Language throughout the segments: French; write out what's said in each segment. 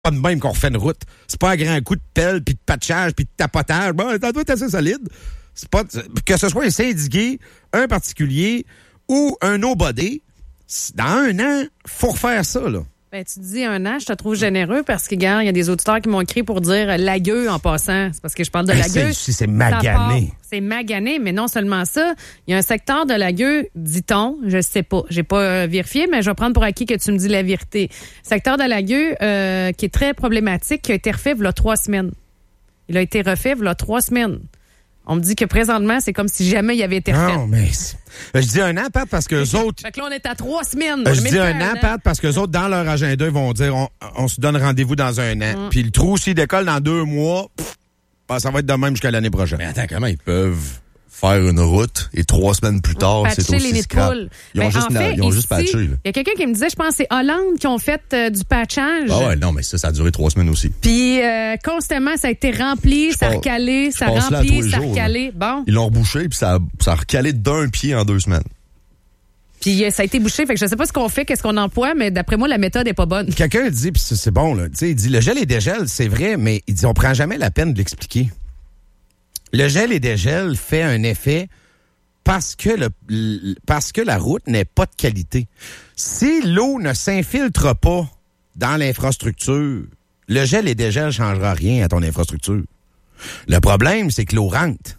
pas de même qu'on refait une route. C'est pas un grand coup de pelle, puis de patchage, puis de tapotage. Bon, ça doit être assez solide. C'est pas, que ce soit un syndiqué, un particulier ou un nobody, dans un an, faut refaire ça, là. Ben, tu dis un an, je te trouve généreux parce que, regarde, il y a des auditeurs qui m'ont écrit pour dire Lagueux en passant. C'est parce que je parle de Lagueux. C'est magané. C'est magané, mais non seulement ça. Il y a un secteur de Lagueux, dit-on, je sais pas, j'ai pas vérifié, mais je vais prendre pour acquis que tu me dis la vérité. Secteur de Lagueux qui est très problématique, qui a été refait il y a 3 semaines. Il a été refait il y a 3 semaines. On me dit que présentement, c'est comme si jamais il avait été refait. Non, mais je dis un an, Pat, parce que eux autres... Fait que là, on est à 3 semaines. Je dis un an, Pat, parce que eux autres, dans leur agenda, ils vont dire on se donne rendez-vous dans un an. Puis le trou, s'il décolle dans 2 mois, ça va être de même jusqu'à l'année prochaine. Mais attends, comment ils peuvent faire une route et 3 semaines plus tard, c'est aussi scrap? Ils ont juste patché. Il y a quelqu'un qui me disait, je pense que c'est Hollande qui ont fait du patchage. Ah ouais, non, mais ça a duré 3 semaines aussi. Puis constamment, ça a été rempli, ça a recalé, ça a rempli, ça a recalé. Bon. Ils l'ont rebouché, puis ça a recalé d'un pied en 2 semaines. Puis ça a été bouché, fait que je sais pas ce qu'on fait, qu'est-ce qu'on emploie, mais d'après moi, la méthode est pas bonne. Quelqu'un dit, puis c'est bon, là, tu sais, il dit, le gel et dégel, c'est vrai, mais il dit, on prend jamais la peine de l'expliquer. Le gel et dégel fait un effet parce que la route n'est pas de qualité. Si l'eau ne s'infiltre pas dans l'infrastructure, le gel et dégel ne changera rien à ton infrastructure. Le problème, c'est que l'eau rentre.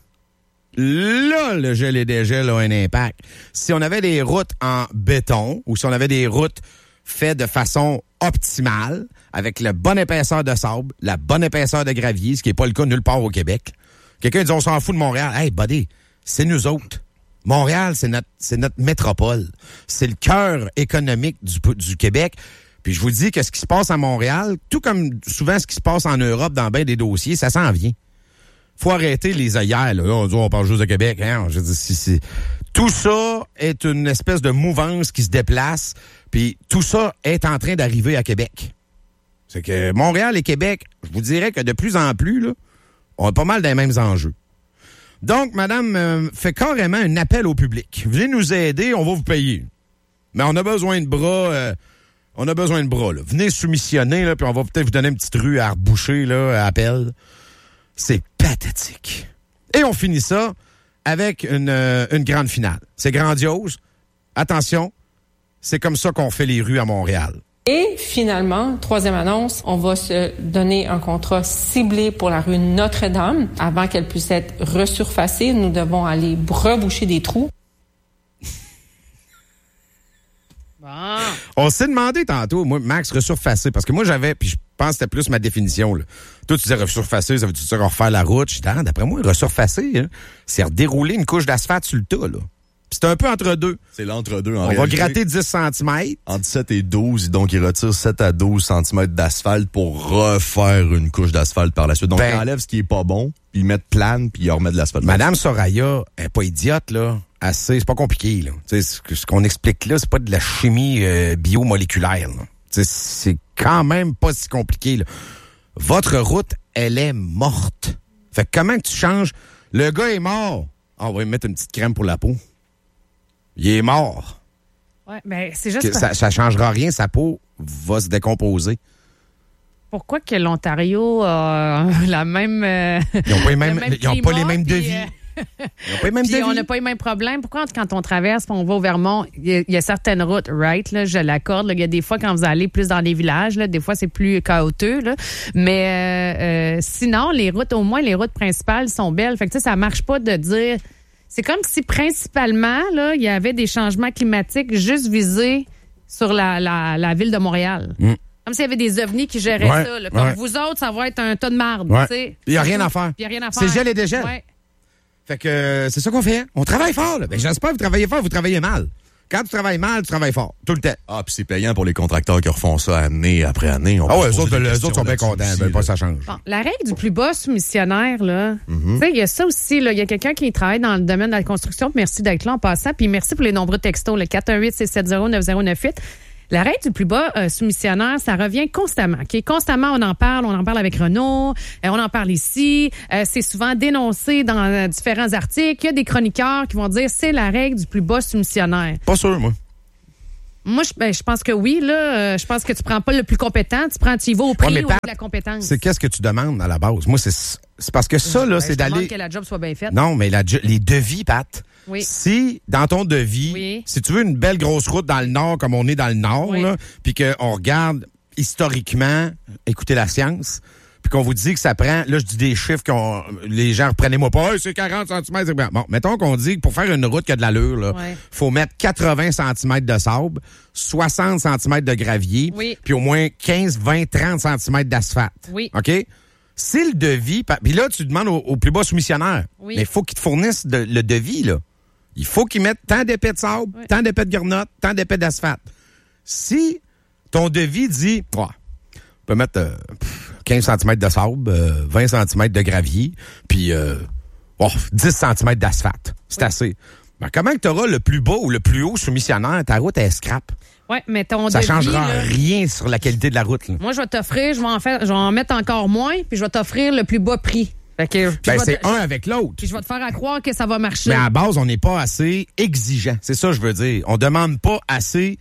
Là, le gel et dégel a un impact. Si on avait des routes en béton ou si on avait des routes faites de façon optimale, avec la bonne épaisseur de sable, la bonne épaisseur de gravier, ce qui n'est pas le cas nulle part au Québec. Quelqu'un dit, on s'en fout de Montréal. Hey, buddy, c'est nous autres. Montréal, c'est notre métropole. C'est le cœur économique du Québec. Puis je vous dis que ce qui se passe à Montréal, tout comme souvent ce qui se passe en Europe dans bien des dossiers, ça s'en vient. Faut arrêter les œillères, là. On parle juste de Québec, hein. Je dis, tout ça est une espèce de mouvance qui se déplace, puis tout ça est en train d'arriver à Québec. C'est que Montréal et Québec, je vous dirais que de plus en plus, là, on a pas mal des mêmes enjeux. Donc, madame fait carrément un appel au public. Venez nous aider, on va vous payer. Mais on a besoin de bras, là. Venez soumissionner, là, puis on va peut-être vous donner une petite rue à reboucher, là, à appel. C'est pathétique. Et on finit ça avec une grande finale. C'est grandiose. Attention, c'est comme ça qu'on fait les rues à Montréal. Et finalement, 3e annonce, on va se donner un contrat ciblé pour la rue Notre-Dame. Avant qu'elle puisse être resurfacée, nous devons aller reboucher des trous. Bon. On s'est demandé tantôt, moi, Max, resurfacer, parce que moi, puis je pense que c'était plus ma définition, là. Toi, tu disais resurfacer, ça veut dire refaire la route. Je dis, d'après moi, resurfacer, hein, c'est redérouler une couche d'asphalte sur le tas, là. Puis c'est un peu entre deux. C'est l'entre-deux, en réalité. On va gratter 10 cm. Entre 7 et 12, donc il retire 7 à 12 cm d'asphalte pour refaire une couche d'asphalte par la suite. Donc, il enlève ce qui est pas bon, puis il met plane, puis il remet de l'asphalte. Madame Soraya, elle est pas idiote, là. C'est pas compliqué, là. T'sais, ce qu'on explique là, c'est pas de la chimie biomoléculaire, là. C'est quand même pas si compliqué, là. Votre route, elle est morte. Fait que comment que tu changes? Le gars est mort. On va lui mettre une petite crème pour la peau. Il est mort. Ouais, mais c'est juste ça changera rien, sa peau va se décomposer. Pourquoi que l'Ontario a la même ils n'ont pas les mêmes devis. Ils n'ont pas les mêmes devis. On n'a pas les mêmes problèmes. Pourquoi quand on traverse, on va au Vermont, il y a certaines routes, right, là, je l'accorde. Il y a des fois quand vous allez plus dans les villages, là, des fois c'est plus chaotique. Là, mais sinon, les routes, au moins les routes principales sont belles. Fait que ça marche pas de dire. C'est comme si principalement, là, il y avait des changements climatiques juste visés sur la ville de Montréal. Comme s'il y avait des ovnis qui géraient ça. Là. Comme vous autres, ça va être un tas de marde. Il n'y a rien à faire. C'est gel et dégel. Ouais. Fait que c'est ça qu'on fait. On travaille fort. Là. Ben, j'espère que vous travaillez fort, vous travaillez mal. Quand tu travailles mal, tu travailles fort. Tout le temps. Ah, puis c'est payant pour les contracteurs qui refont ça année après année. Ah ouais, les autres sont bien contents. Ils veulent pas que ça change. Bon, la règle du plus bas soumissionnaire, là, tu sais, il y a ça aussi. Il y a quelqu'un qui travaille dans le domaine de la construction. Merci d'être là en passant. Puis merci pour les nombreux textos. Le 418-670-9098. La règle du plus bas soumissionnaire, ça revient constamment. Constamment, on en parle avec Renaud, on en parle ici. C'est souvent dénoncé dans différents articles. Il y a des chroniqueurs qui vont dire c'est la règle du plus bas soumissionnaire. Pas sûr, moi. Moi, je pense que oui. Là, je pense que tu prends pas le plus compétent, tu y vas au prix ou de la compétence. C'est qu'est-ce que tu demandes à la base? Moi, c'est parce que ça, là, c'est d'aller... que la job soit bien faite. Non, mais les devis, Pat. Oui. Si, dans ton devis, si tu veux une belle grosse route dans le Nord, comme on est dans le Nord, là, puis qu'on regarde historiquement, écoutez la science, puis qu'on vous dit que ça prend, là, je dis des chiffres les gens reprenez-moi pas, c'est 40 cm. Bon, mettons qu'on dit que pour faire une route qui a de l'allure, là, faut mettre 80 cm de sable, 60 cm de gravier, puis au moins 15, 20, 30 cm d'asphalte. Oui. OK? Si le devis, puis là, tu demandes au plus bas soumissionnaire, mais il faut qu'il te fournisse le devis, là. Il faut qu'ils mettent tant d'épais de sable, tant d'épais de garnotte, tant d'épais d'asphalte. Si ton devis dit, on peut mettre 15 cm de sable, 20 cm de gravier, puis 10 cm d'asphalte. C'est assez. Mais comment tu auras le plus bas ou le plus haut soumissionnaire? Ta route est scrap. Oui, mais ton ça devis, changera rien sur la qualité de la route. Là. Moi, je vais t'offrir, je vais en mettre encore moins, puis je vais t'offrir le plus bas prix. Fait que, c'est un avec l'autre. Puis je vais te faire croire que ça va marcher. Mais à la base, on n'est pas assez exigeant. C'est ça que je veux dire. On demande pas assez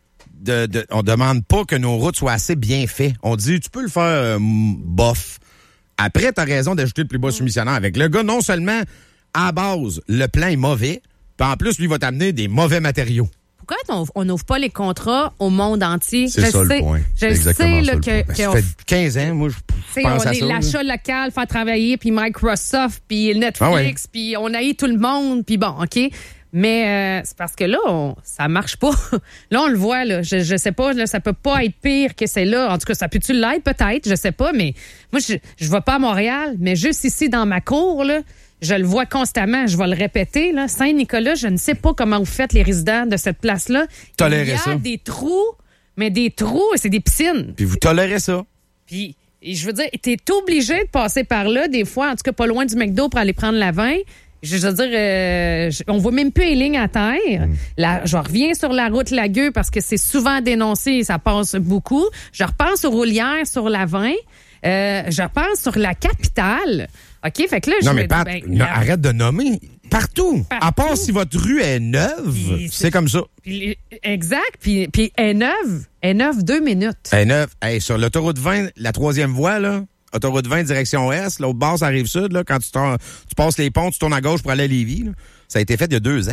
on demande pas que nos routes soient assez bien faites. On dit, tu peux le faire bof. Après, tu as raison d'ajouter le plus bas soumissionnaire avec. Le gars, non seulement, à la base, le plan est mauvais, puis en plus, lui, va t'amener des mauvais matériaux. Pourquoi on n'ouvre pas les contrats au monde entier? C'est ça le point. Je sais que ça fait 15 ans, moi, je pense à ça. L'achat local, faire travailler, puis Microsoft, puis Netflix, puis on haït tout le monde, puis bon, OK. Mais c'est parce que là, ça marche pas. Là, on le voit, là. Je sais pas, là, ça peut pas être pire que c'est là. En tout cas, ça peut-tu l'être, peut-être, je sais pas, mais moi, je vais pas à Montréal, mais juste ici, dans ma cour, là, je le vois constamment, je vais le répéter, là. Saint-Nicolas, je ne sais pas comment vous faites les résidents de cette place-là. Tolérez ça. Il y a des trous, mais des trous, c'est des piscines. Puis vous tolérez ça. Puis, je veux dire, t'es obligé de passer par là, des fois, en tout cas pas loin du McDo pour aller prendre la vin. Je veux dire, on voit même plus les lignes à terre. Je reviens sur la route Lagueux parce que c'est souvent dénoncé, ça passe beaucoup. Je repense aux roulières sur la 20. Je repense sur la capitale. OK, fait que là, non, mais Pat, arrête de nommer. Partout. À part si votre rue est neuve, c'est comme ça. Exact. Puis est neuve 2 minutes. Est neuve. Hey, sur l'autoroute 20, la 3e voie, là, autoroute 20, direction Est, l'autre bord, ça arrive sud, là, quand tu passes les ponts, tu tournes à gauche pour aller à Lévis, là. Ça a été fait il y a 2 ans.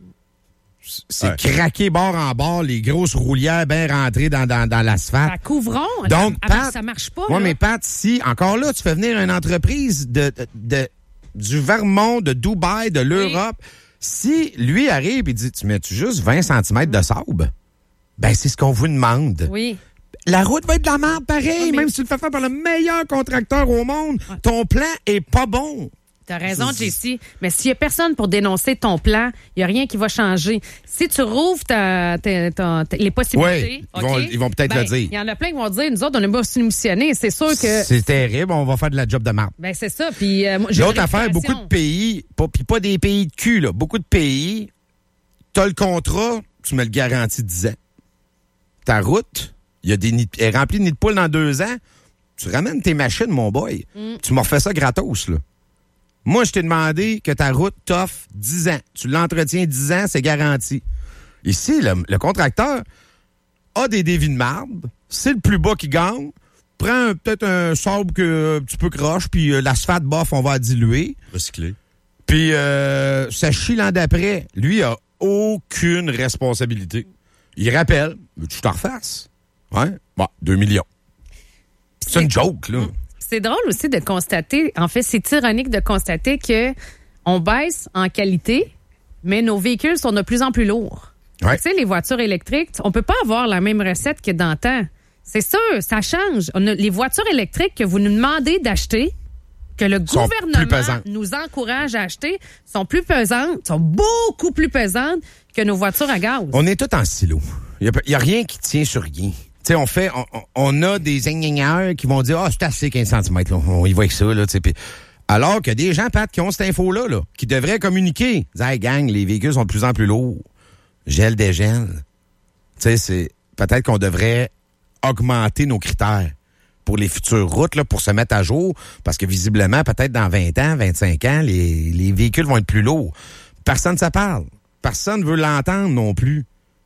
C'est craqué bord en bord, les grosses roulières bien rentrées dans l'asphalte. À Couvron. Donc, Pat, ça marche pas. Oui, mais Pat, si, encore là, tu fais venir une entreprise du Vermont, de Dubaï, de l'Europe, si lui arrive et dit, tu mets-tu juste 20 cm de sable? Ben, c'est ce qu'on vous demande. Oui. La route va être de la merde pareil, même si tu le fais faire par le meilleur contracteur au monde. Ton plan est pas bon. T'as raison, Jessie. Mais s'il y a personne pour dénoncer ton plan, il y a rien qui va changer. Si tu rouvres les possibilités, ils vont peut-être le dire. Il y en a plein qui vont dire, nous autres, on n'est pas soumissionnés. C'est sûr que... C'est terrible, on va faire de la job de merde. Ben c'est ça. Puis l'autre affaire, beaucoup de pays, pas des pays de cul, là, beaucoup de pays, t'as le contrat, tu me le garantis 10 ans. Ta route, elle est remplie de nids de poules dans 2 ans, tu ramènes tes machines, mon boy. Tu m'as refait ça gratos, là. Moi, je t'ai demandé que ta route t'offre 10 ans. Tu l'entretiens 10 ans, c'est garanti. Ici, le contracteur a des dévis de marde. C'est le plus bas qui gagne. Prends peut-être un sable un petit peu croche, puis l'asphalte bof, on va diluer. Recycler. Puis ça chie l'an d'après. Lui, il a aucune responsabilité. Il rappelle, veux-tu que je t'en refasse? Ouais? Bon, 2 millions. C'est une joke, là. C'est drôle aussi de constater, en fait, c'est ironique de constater que on baisse en qualité, mais nos véhicules sont de plus en plus lourds. Ouais. Tu sais, les voitures électriques, on peut pas avoir la même recette que d'antan. C'est sûr, ça change. Les voitures électriques que vous nous demandez d'acheter, que le gouvernement nous encourage à acheter, sont plus pesantes, sont beaucoup plus pesantes que nos voitures à gaz. On est tous en silo. Il y a rien qui tient sur rien. Tu sais, on a des ingénieurs qui vont dire, c'est assez 15 cm, là. On y va avec ça, là, tu sais. Alors que des gens, Pat, qui ont cette info-là, là, qui devraient communiquer. Dire, hey, gang, les véhicules sont de plus en plus lourds. Gel, dégel. Tu sais, c'est peut-être qu'on devrait augmenter nos critères pour les futures routes, là, pour se mettre à jour. Parce que visiblement, peut-être dans 20 ans, 25 ans, les véhicules vont être plus lourds. Personne ne se parle. Personne ne veut l'entendre non plus.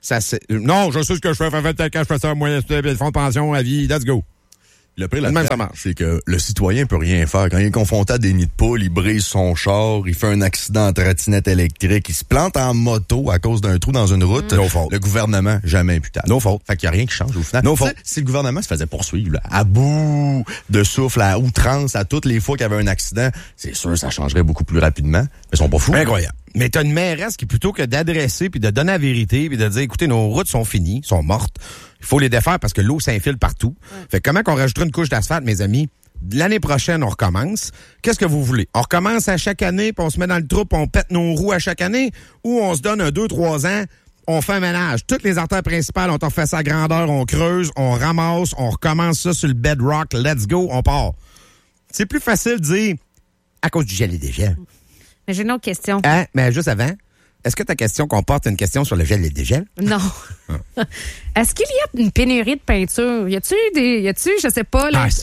Non, je sais ce que je fais. Ça fait 20 ans que je fais ça, moyen le fonds de pension à vie. Let's go. Le pire là-dedans, c'est que le citoyen peut rien faire. Quand il est confronté à des nids de poules, il brise son char, il fait un accident en trottinette électrique, il se plante en moto à cause d'un trou dans une route. Le gouvernement, jamais imputable. No fault. Fait qu'il n'y a rien qui change au final. No fault. Si le gouvernement se faisait poursuivre, là, à bout de souffle, à outrance, à toutes les fois qu'il y avait un accident, c'est sûr que ça changerait beaucoup plus rapidement. Mais ils sont pas fous. Incroyable. Mais t'as une mairesse qui, plutôt que d'adresser puis de donner la vérité puis de dire, écoutez, nos routes sont finies, sont mortes. Il faut les défaire parce que l'eau s'infile partout. Fait que comment qu'on rajouterait une couche d'asphalte, mes amis? L'année prochaine, on recommence. Qu'est-ce que vous voulez? On recommence à chaque année puis on se met dans le trou puis on pète nos roues à chaque année? Ou on se donne un 2-3 ans, on fait un ménage. Toutes les artères principales, on t'en fait sa grandeur, on creuse, on ramasse, on recommence ça sur le bedrock, let's go, on part. C'est plus facile de dire, à cause du gel et des gels. Mais j'ai une autre question. Hein? Mais juste avant, est-ce que ta question comporte une question sur le gel et le dégel? Non. Est-ce qu'il y a une pénurie de peinture? Y a-tu, je sais pas, là,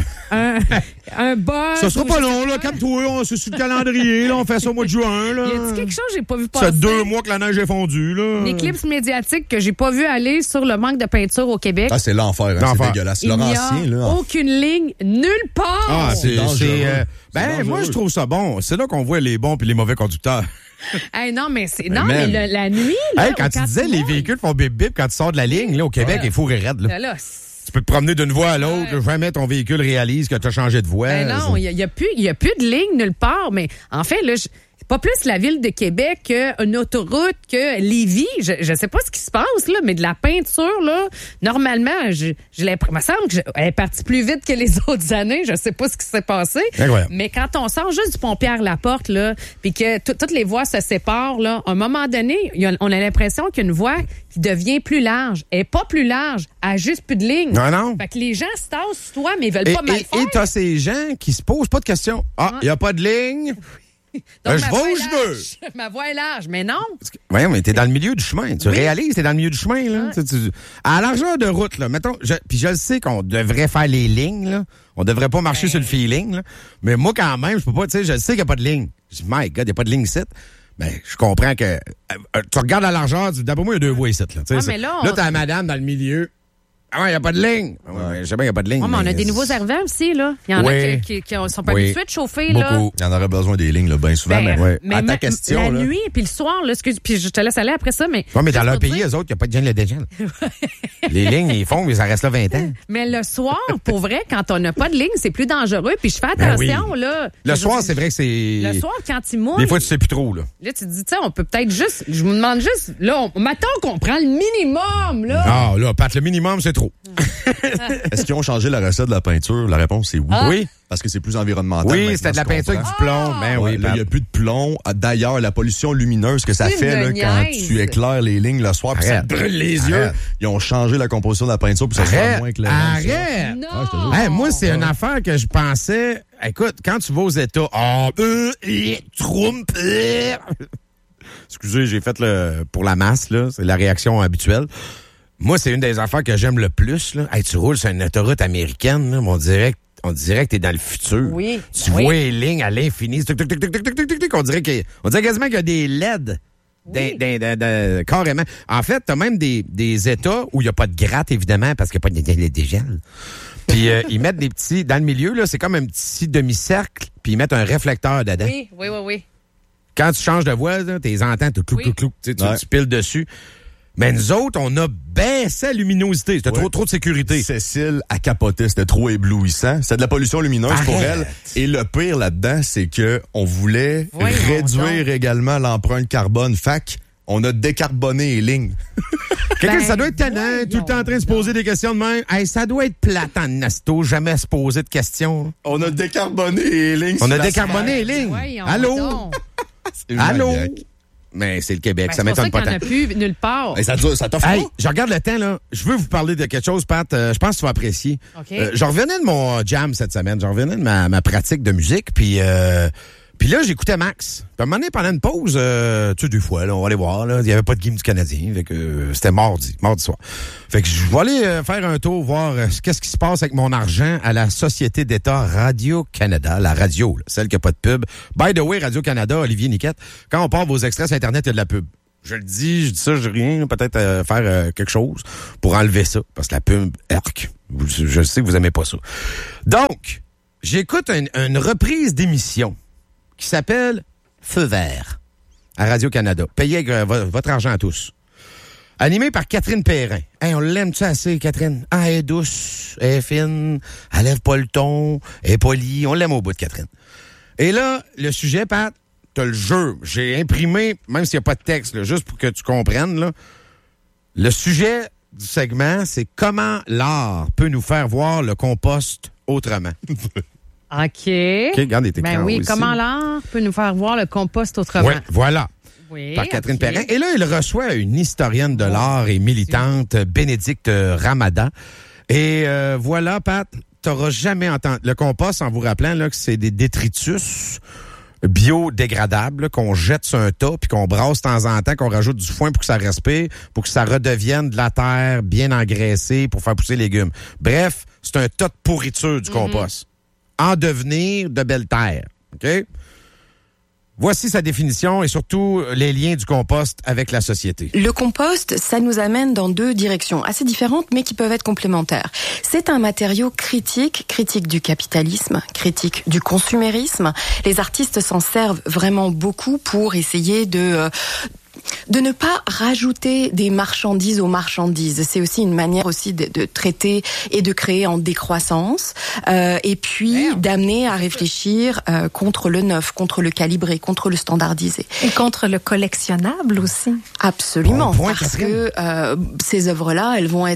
un bug? Ça sera pas long, là. Calme-toi, c'est sur le calendrier, là. On fait ça au mois de juin, là. Y a-tu quelque chose que j'ai pas vu passer? Ça fait 2 mois que la neige est fondue, là. Une éclipse médiatique que j'ai pas vu aller sur le manque de peinture au Québec. Ah, c'est l'enfer, hein, c'est dégueulasse. Il n'y a aucune ligne nulle part. Ah, moi, je trouve ça bon. C'est là qu'on voit les bons puis les mauvais conducteurs. Hey, non, mais la nuit, là. Hey, quand tu disais les véhicules font bip-bip quand tu sors de la ligne, là, au Québec, il faut raide, là. Tu peux te promener d'une voie à l'autre, jamais ton véhicule réalise que tu as changé de voie. Ben non, il y a plus de ligne nulle part, mais en fait, là, c'est pas plus la ville de Québec qu'une autoroute que Lévis. Je sais pas ce qui se passe, là, mais de la peinture, là, normalement, j'ai l'impression, il me semble qu'elle est partie plus vite que les autres années. Je sais pas ce qui s'est passé. Incroyable. Mais quand on sort juste du pont Pierre-Laporte, là, puis que toutes les voies se séparent, là, à un moment donné, on a l'impression qu'il y a une voie qui devient plus large. Elle est pas plus large, elle a juste plus de lignes. Non. Fait que les gens se tassent sur toi, mais ils veulent pas mal faire. Et t'as ces gens qui se posent pas de questions. Ah, il y a pas de ligne. Donc, je vais où je veux. Ma voie est large, mais non. Oui, mais t'es dans le milieu du chemin. Tu réalises, t'es dans le milieu du chemin, là. Ouais. À la largeur de route, là, mettons, puis je le sais qu'on devrait faire les lignes, là. On devrait pas marcher sur le feeling, là. Mais moi, quand même, je peux pas, tu sais, je sais qu'il n'y a pas de ligne. Je dis, my God, il n'y a pas de ligne ici. Ben, je comprends que, tu regardes la largeur, d'après moi, il y a 2 voies ici, là. Mais là, t'as la madame dans le milieu. Ah ouais, il n'y a pas de ligne. Je sais bien, il n'y a pas de ligne. mais on a des nouveaux arrivants aussi, là. Il y en a qui sont pas habitués de chauffer, là. Beaucoup. Il y en aurait besoin des lignes, là, bien souvent. Mais à ta question, la nuit, puis le soir, là, puis je te laisse aller après ça, mais. Oui, mais dans leur pays, eux autres, il n'y a pas de gel et dégel. Les lignes, ils font, mais ça reste là 20 ans. Mais le soir, pour vrai, quand on n'a pas de ligne, c'est plus dangereux, puis je fais attention, là. Le soir, c'est vrai que c'est. Le soir, quand il mouille. Des fois, tu sais plus trop, là. Là, tu te dis, tiens, on peut peut-être juste. Je me demande juste, là, maintenant qu'on prend le minimum, là. Ah, là, Pat, le minimum, c'est trop. Est-ce qu'ils ont changé la recette de la peinture? La réponse, c'est oui. Oui. Parce que c'est plus environnemental. Oui, c'était de la peinture avec du plomb. Ben oui, il n'y a plus de plomb. D'ailleurs, la pollution lumineuse que ça fait là, quand tu éclaires les lignes le soir, puis ça brûle les yeux. Ils ont changé la composition de la peinture pour que ça soit moins clair. Arrête! Moi, c'est une affaire que je pensais. Écoute, quand tu vas aux États, Trump. Excusez, j'ai fait pour la masse, là. C'est la réaction habituelle. Moi, c'est une des affaires que j'aime le plus, là. Hey, tu roules sur une autoroute américaine, là, mais on dirait que t'es dans le futur. Oui. Tu vois les lignes à l'infini. On dirait quasiment qu'il y a des LED. Oui. Carrément. En fait, t'as même des États où il n'y a pas de gratte, évidemment, parce qu'il n'y a pas de dégel. Puis ils mettent des petits... Dans le milieu, là, c'est comme un petit demi-cercle, puis ils mettent un réflecteur dedans. Oui. Quand tu changes de voie, tu entends, tu piles dessus. Mais nous autres, on a baissé la luminosité. C'était trop de sécurité. Cécile a capoté, c'était trop éblouissant. C'était de la pollution lumineuse pour elle. Et le pire là-dedans, c'est que on voulait réduire également l'empreinte carbone. Fac, on a décarboné les lignes. Ça doit être tannant, tout le temps en train de se poser des questions de même. Hey, ça doit être plate en nasto, jamais se poser de questions. On a décarboné les lignes. Allô? Allô? Mais c'est le Québec, ça m'étonne pas tant. C'est pour ça qu'il n'y en a plus nulle part. Et ça t'offre pas. Je regarde le temps, là. Je veux vous parler de quelque chose, Pat. Je pense que tu vas apprécier. Okay. Je revenais de mon jam cette semaine. Je revenais de ma pratique de musique. Puis là, j'écoutais Max. Puis à un moment donné, pendant une pause, tu sais, des fois, là, on va aller voir. Là, il n'y avait pas de game du Canadien. Fait que c'était mardi soir. Fait que je vais aller faire un tour, voir qu'est-ce qui se passe avec mon argent à la Société d'État Radio-Canada. La radio, là, celle qui n'a pas de pub. By the way, Radio-Canada, Olivier Niquette, quand on part vos extraits sur Internet, il y a de la pub. Je le dis, je dis ça, je dis rien. Peut-être faire quelque chose pour enlever ça. Parce que la pub, je sais que vous aimez pas ça. Donc, j'écoute une reprise d'émission qui s'appelle Feu vert à Radio-Canada. Payez avec votre argent à tous. Animé par Catherine Perrin. Hey, on l'aime-tu assez, Catherine? Ah, elle est douce, elle est fine, elle lève pas le ton, elle est polie. On l'aime au bout de Catherine. Et là, le sujet, Pat, t'as le jeu. J'ai imprimé, même s'il n'y a pas de texte, là, juste pour que tu comprennes, là. Le sujet du segment, c'est comment l'art peut nous faire voir le compost autrement. OK. Regarde tes Ben oui, ici. comment l'art peut nous faire voir le compost autrement? Oui, voilà. Oui, Par Catherine Perrin. Et là, il reçoit une historienne de l'art et militante, Bénédicte Ramadan. Et voilà, Pat, t'auras jamais entendu... Le compost, en vous rappelant là, que c'est des détritus biodégradables là, qu'on jette sur un tas puis qu'on brasse de temps en temps, qu'on rajoute du foin pour que ça respire, pour que ça redevienne de la terre bien engraissée pour faire pousser les légumes. Bref, c'est un tas de pourriture du compost. En devenir de belle terre. OK? Voici sa définition et surtout les liens du compost avec la société. Le compost, ça nous amène dans deux directions assez différentes, mais qui peuvent être complémentaires. C'est un matériau critique du capitalisme, critique du consumérisme. Les artistes s'en servent vraiment beaucoup pour essayer de ne pas rajouter des marchandises aux marchandises. C'est aussi une manière aussi de traiter et de créer en décroissance, et puis d'amener à réfléchir contre le neuf, contre le calibré, contre le standardisé. Et contre le collectionnable aussi. Absolument, bon point, parce Catherine. que ces œuvres-là, elles vont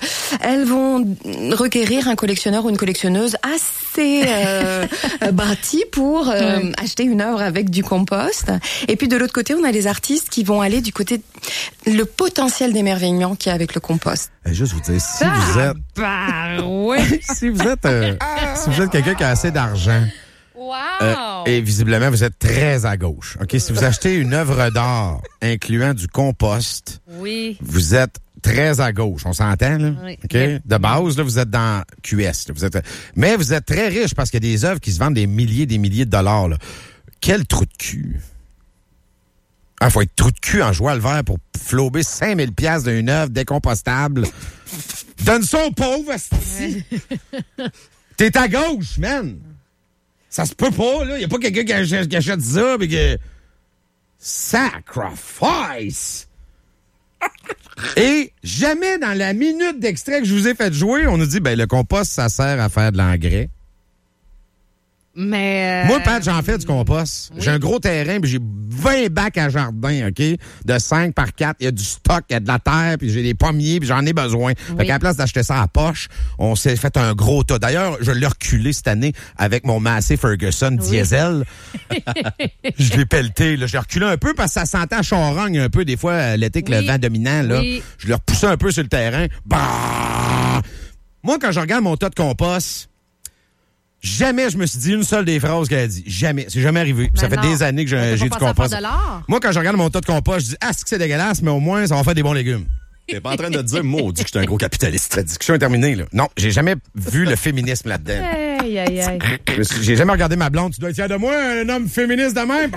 requérir un collectionneur ou une collectionneuse assez bâti pour acheter une œuvre avec du compost. Et puis de l'autre côté, on a les artistes qui vont aller du côté le potentiel d'émerveillement qu'il y a avec le compost. Juste vous dire, si vous êtes si vous êtes quelqu'un qui a assez d'argent, Wow! et visiblement vous êtes très à gauche. OK, si vous achetez une œuvre d'art incluant du compost, Oui. vous êtes très à gauche, on s'entend là. Oui. OK, de base là, vous êtes dans QS, là. Mais vous êtes très riche parce qu'il y a des œuvres qui se vendent des milliers de dollars là. Quel trou de cul. Ah, faut être trou de cul en jouant le vert pour flober 5000 $ d'une œuvre décompostable. Donne ça aux pauvres, asti. T'es à gauche, man. Ça se peut pas, là. Y a pas quelqu'un qui achète ça, pis que... Sacrifice! Et jamais dans la minute d'extrait que je vous ai fait jouer, on nous dit, ben, le compost, ça sert à faire de l'engrais. Mais... Moi, Pat, j'en fais du compost. Oui. J'ai un gros terrain, puis j'ai 20 bacs à jardin, OK? De 5 par 4. Il y a du stock, il y a de la terre, puis j'ai des pommiers, puis j'en ai besoin. Fait qu'à la place d'acheter ça à poche, on s'est fait un gros tas. D'ailleurs, je l'ai reculé cette année avec mon Massey Ferguson diesel. Je l'ai pelleté, là. J'ai reculé un peu parce que ça sentait à charogne un peu, des fois, l'été, que le vent dominant, là. Oui. Je l'ai repoussé un peu sur le terrain. Bah! Moi, quand je regarde mon tas de compost... Jamais je me suis dit une seule des phrases qu'elle a dit. Jamais. C'est jamais arrivé. Mais Ça fait non. des années que j'ai du compost. Moi, quand je regarde mon tas de compost, je dis, ah, c'est que c'est dégueulasse, mais au moins, ça va faire des bons légumes. T'es pas en train de te dire, maudit que je suis un gros capitaliste. La discussion est terminée, là. Non, j'ai jamais vu le féminisme là-dedans. Aïe, aïe, aïe. J'ai jamais regardé ma blonde. Tu dois être fier de moi, un homme féministe de même.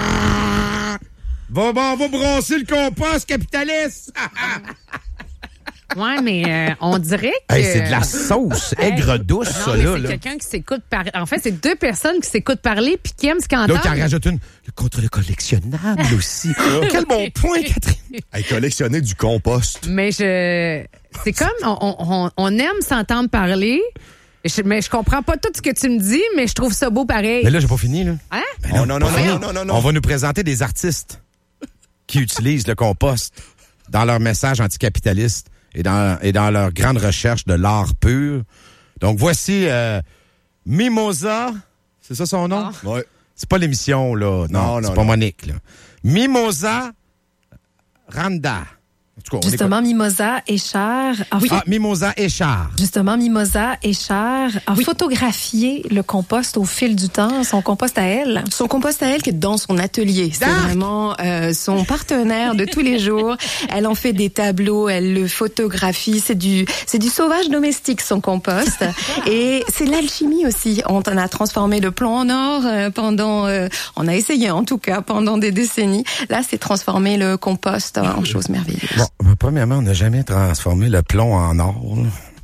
Va brasser le compost, capitaliste. Ouais, mais on dirait que... Hey, c'est de la sauce aigre douce, non, ça, mais là. c'est là. quelqu'un qui s'écoute parler. En fait, c'est deux personnes qui s'écoutent parler puis qui aiment ce qu'ils entendent. L'autre qui en rajoute une. Contre le collectionnable aussi. Quel bon point, Catherine. Hey, collectionner du compost. Mais c'est comme on aime s'entendre parler. Mais je comprends pas tout ce que tu me dis, mais je trouve ça beau pareil. Mais là, j'ai pas fini, là. Hein? Oh, non. On va nous présenter des artistes qui utilisent le compost dans leur message anticapitaliste et dans leur grande recherche de l'art pur. Donc, voici Mimosa. C'est ça son nom? Ouais. C'est pas l'émission, là. Non, c'est pas Monique, là. Mimosa Randa. Justement, Mimosa Échard. Mimosa Échard. Justement, Mimosa Échard a photographié le compost au fil du temps, son compost à elle. Son compost à elle qui est dans son atelier. C'est vraiment son partenaire de tous les jours. Elle en fait des tableaux, elle le photographie. C'est du sauvage domestique, son compost. Et c'est l'alchimie aussi. On a transformé le plomb en or on a essayé en tout cas pendant des décennies. Là, c'est transformer le compost en chose merveilleuse. Bon, premièrement, on n'a jamais transformé le plomb en or.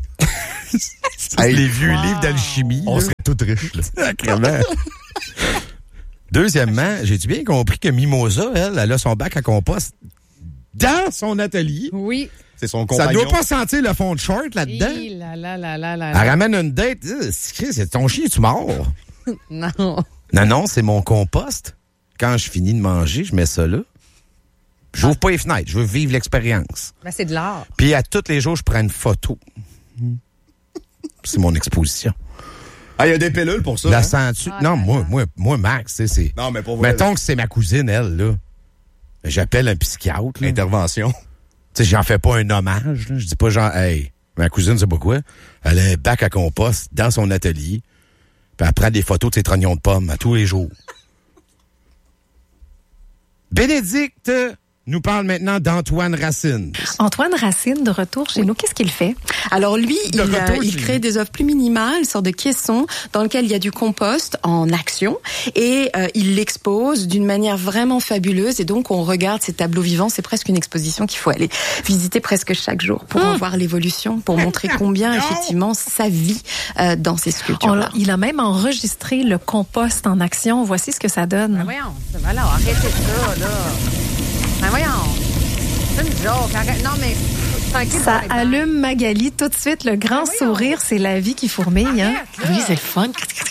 Les vieux livres d'alchimie. On serait tous riches, là. Sacrément. Deuxièmement, j'ai-tu bien compris que Mimosa, elle a son bac à compost dans son atelier? Oui. C'est son compagnon. Ça doit pas sentir le fond de short là-dedans. Elle ramène une date. C'est ton chien, tu mort? Non. Non, c'est mon compost. Quand je finis de manger, je mets ça là. J'ouvre pas les fenêtres. Je veux vivre l'expérience. Ben, c'est de l'art. Puis à tous les jours, je prends une photo. C'est mon exposition. Ah, il y a des pilules pour ça. La sens-tu? Non, moi, Max, c'est. Non, mais pour vrai. Mettons que c'est ma cousine, elle, là. J'appelle un psychiatre. L'intervention. Tu sais, j'en fais pas un hommage. Là. Je dis pas genre, hey, ma cousine, c'est pas quoi. Elle a un bac à compost dans son atelier. Puis elle prend des photos de ses trognons de pommes à tous les jours. Bénédicte nous parle maintenant d'Antoine Racine. Antoine Racine, de retour chez nous, qu'est-ce qu'il fait? Alors lui, il crée des œuvres plus minimales, une sorte de caisson dans lequel il y a du compost en action et il l'expose d'une manière vraiment fabuleuse et donc on regarde ces tableaux vivants, c'est presque une exposition qu'il faut aller visiter presque chaque jour pour en voir l'évolution, pour montrer combien effectivement ça vit dans ces sculptures-là. Il a même enregistré le compost en action, voici ce que ça donne. Ben voyons, voilà, arrêtez ça, là. Ben voyons, c'est une joke. Arrête. Non, mais tranquille. Ça allume Magali tout de suite. Le grand sourire, c'est la vie qui fourmille. Hein? Oui, c'est le fun.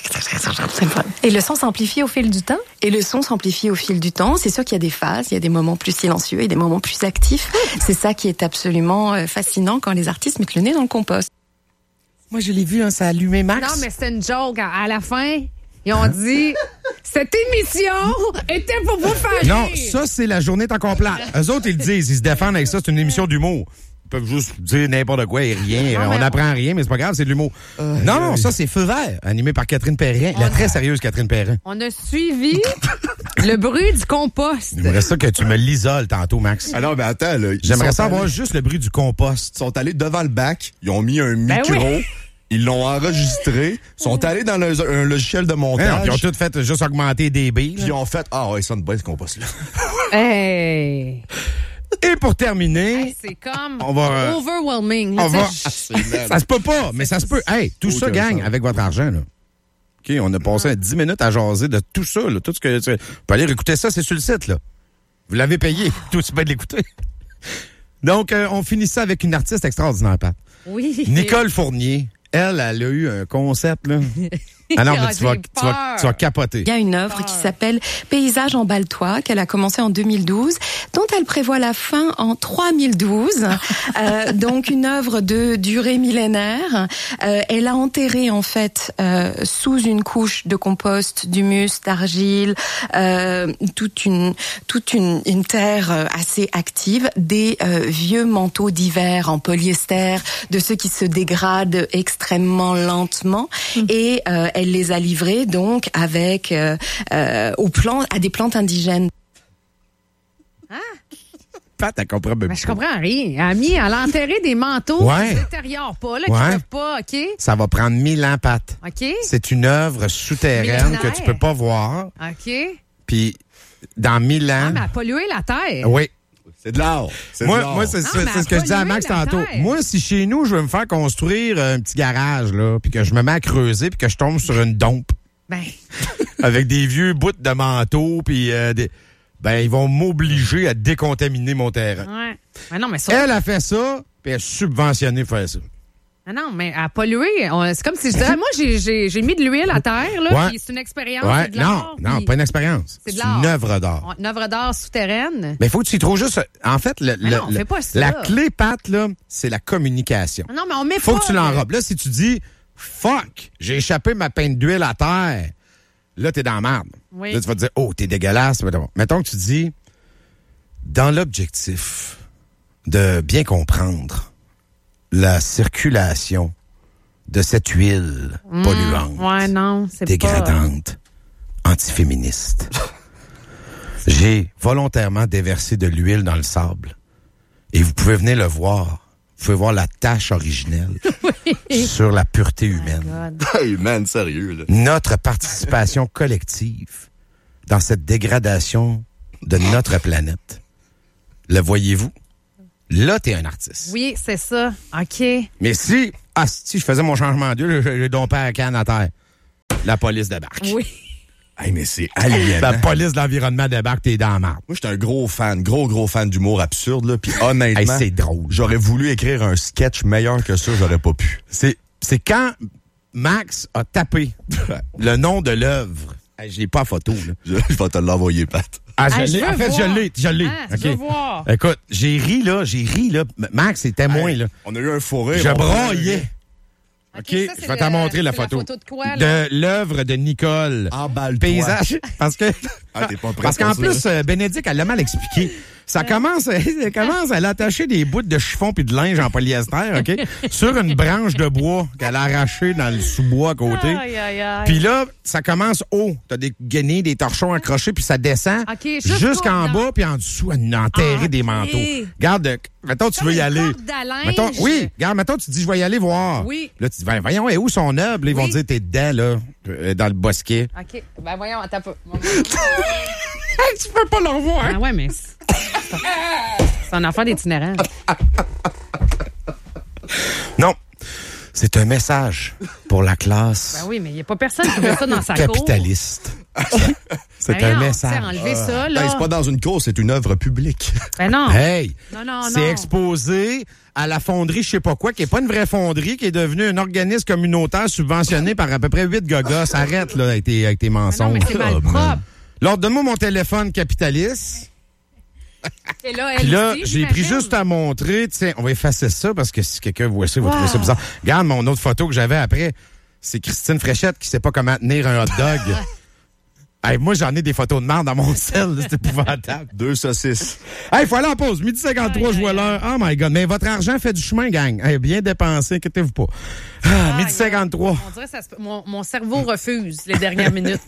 Et le son s'amplifie au fil du temps? Et le son s'amplifie au fil du temps. C'est sûr qu'il y a des phases, il y a des moments plus silencieux et des moments plus actifs. C'est ça qui est absolument fascinant quand les artistes mettent le nez dans le compost. Moi, je l'ai vu, ça a allumé Max. Non, mais c'est une joke. À la fin, ils ont dit... Cette émission était pour vous faire rire. Non, ça, c'est la journée est encore plate. Eux autres, ils le disent, ils se défendent avec ça, c'est une émission d'humour. Ils peuvent juste dire n'importe quoi et rien. On n'apprend rien, mais c'est pas grave, c'est de l'humour. Non, ça, c'est Feu vert, animé par Catherine Perrin. La très sérieuse Catherine Perrin. On a suivi le bruit du compost. J'aimerais ça que tu me l'isoles tantôt, Max. Alors, mais attends, là. J'aimerais ça avoir juste le bruit du compost. Ils sont allés devant le bac, ils ont mis un micro. Oui. Ils l'ont enregistré, sont allés dans un logiciel de montage. Ils ont tout fait juste augmenter des billes. Puis ils ont fait, ça sonne bien ce compost-là. Hey! Et pour terminer... c'est comme overwhelming. Ça se peut pas, mais ça se peut. Hey, tout ça gagne avec votre argent, là. OK, on a passé 10 minutes à jaser de tout ça, là. Tout ce que tu peux aller réécouter ça, c'est sur le site, là. Vous l'avez payé. Tout c'est bien de l'écouter. Donc, on finit ça avec une artiste extraordinaire, Pat. Oui. Nicole Fournier. Elle a eu un concept, là. Ah non, mais tu vas capoter. Il y a une œuvre qui s'appelle Paysage en Baltois, qu'elle a commencé en 2012, dont elle prévoit la fin en 3012. Donc une œuvre de durée millénaire. Elle a enterré en fait sous une couche de compost, d'humus, d'argile, toute une terre assez active, des vieux manteaux d'hiver en polyester, de ceux qui se dégradent extrêmement lentement, et elle les a livrés donc avec à des plantes indigènes. Pat, elle comprend même pas. Je comprends rien. Elle a enterré des manteaux qui ne détériorent pas, là, qui ne peuvent pas, OK? Ça va prendre 1000 ans, Pat. OK. C'est une œuvre souterraine que tu peux pas voir. OK. Puis, dans 1000 ans... Ah, mais elle a pollué la terre. Oui. C'est de l'art. Moi, c'est ce que je dis à Max tantôt. Moi, si chez nous, je veux me faire construire un petit garage, là, puis que je me mets à creuser, puis que je tombe sur une dompe. Ben. Avec des vieux bouts de manteaux, puis ils vont m'obliger à décontaminer mon terrain. Ouais. Mais non, mais ça... Elle a fait ça, puis elle a subventionné pour faire ça. Ah non, mais à polluer, c'est comme si je disais, moi, j'ai mis de l'huile à terre, là, puis c'est une expérience, c'est de l'art. Non, pas une expérience. C'est une œuvre d'art. Une œuvre d'art souterraine. Mais il faut que tu y trouves juste... En fait, on fait pas ça. La clé, Pat, là, c'est la communication. Non, mais on met faut que tu l'enrobes. Là, si tu dis, fuck, j'ai échappé ma peinte d'huile à terre, là, t'es dans la merde. Oui. Là, tu vas te dire, oh, t'es dégueulasse. Mettons que tu dis, dans l'objectif de bien comprendre la circulation de cette huile polluante, ouais, non, c'est dégradante, antiféministe. J'ai volontairement déversé de l'huile dans le sable. Et vous pouvez venir le voir. Vous pouvez voir la tache originelle sur la pureté humaine. Hey man, sérieux, là. Notre participation collective dans cette dégradation de notre planète. Le voyez-vous? Là, t'es un artiste. Oui, c'est ça. OK. Mais si je faisais mon changement d'huile, j'ai dompé à la canne à terre. La police débarque. Oui. Hey, mais c'est aliénant. La police de l'environnement débarque, t'es dans la marde. Moi, j'étais un gros fan d'humour absurde, là. Puis honnêtement, Hey, c'est drôle. J'aurais voulu écrire un sketch meilleur que ça, j'aurais pas pu. C'est quand Max a tapé le nom de l'œuvre. Hey, j'ai pas la photo, là. Je vais te l'envoyer, Pat. Ah, Ah, je l'ai. En fait, voir. je l'ai. Ah, OK. je veux voir. Écoute, j'ai ri, là. Max est témoin, là. On a eu un fou rire. Je braillais. OK, ça, c'est je vais t'en montrer la c'est photo. La photo de quoi, là? De l'œuvre de Nicole. Emballe-toi. Paysage. Parce que. Ah, t'es pas prêt Parce qu'en pour ça, plus, Bénédicte, elle l'a mal expliqué. Ça commence à l'attacher des bouts de chiffon puis de linge en polyester, OK? Sur une branche de bois qu'elle a arrachée dans le sous-bois à côté. Aïe, aïe, aïe. Puis là, ça commence haut. T'as des guenilles, des torchons accrochés, puis ça descend OK, jusqu'en dans- bas, puis en dessous, elle a enterré des manteaux. Regarde, mettons, tu veux y aller. Mettons, oui, regarde, mettons, tu te dis, je vais y aller voir. Oui. Là, tu dis, ben, voyons, où son œuvre? Là, ils vont Oui. te dire, t'es dedans, là, dans le bosquet. OK. Ben voyons, attends pas. Tu peux pas le revoir. Ah ouais, mais c'est un enfant d'itinérant. Non. C'est un message pour la classe Ben oui, mais il n'y a pas personne qui veut ça dans sa cour. capitaliste. C'est Ben un non, message. tu sais, enlever ça, là. Hey, c'est pas dans une course, c'est une œuvre publique. Ben non. Hey, Non. c'est exposé à la fonderie je sais pas quoi, qui est pas une vraie fonderie, qui est devenue un organisme communautaire subventionné par à peu près 8 gogos. Arrête, là, avec tes Ben non, mensonges. mais c'est mal Oh, man. propre. Là, donne-moi mon téléphone capitaliste. Et là, Puis elle là, aussi, j'ai pris j'imagine. juste à montrer, tiens, on va effacer ça parce que si quelqu'un voit ça, il va trouver ça bizarre. Regarde mon autre photo que j'avais après. C'est Christine Fréchette qui sait pas comment tenir un hot dog. Hey, moi, j'en ai des photos de merde dans mon sel, là, c'est épouvantable. 2 saucisses. Hey, faut aller en pause. 12h53, je vois l'heure. Oh my God. Mais votre argent fait du chemin, gang. Hey, bien dépensé, inquiétez-vous pas. Ah, 12h53. On dirait que ça se... mon cerveau refuse les dernières minutes.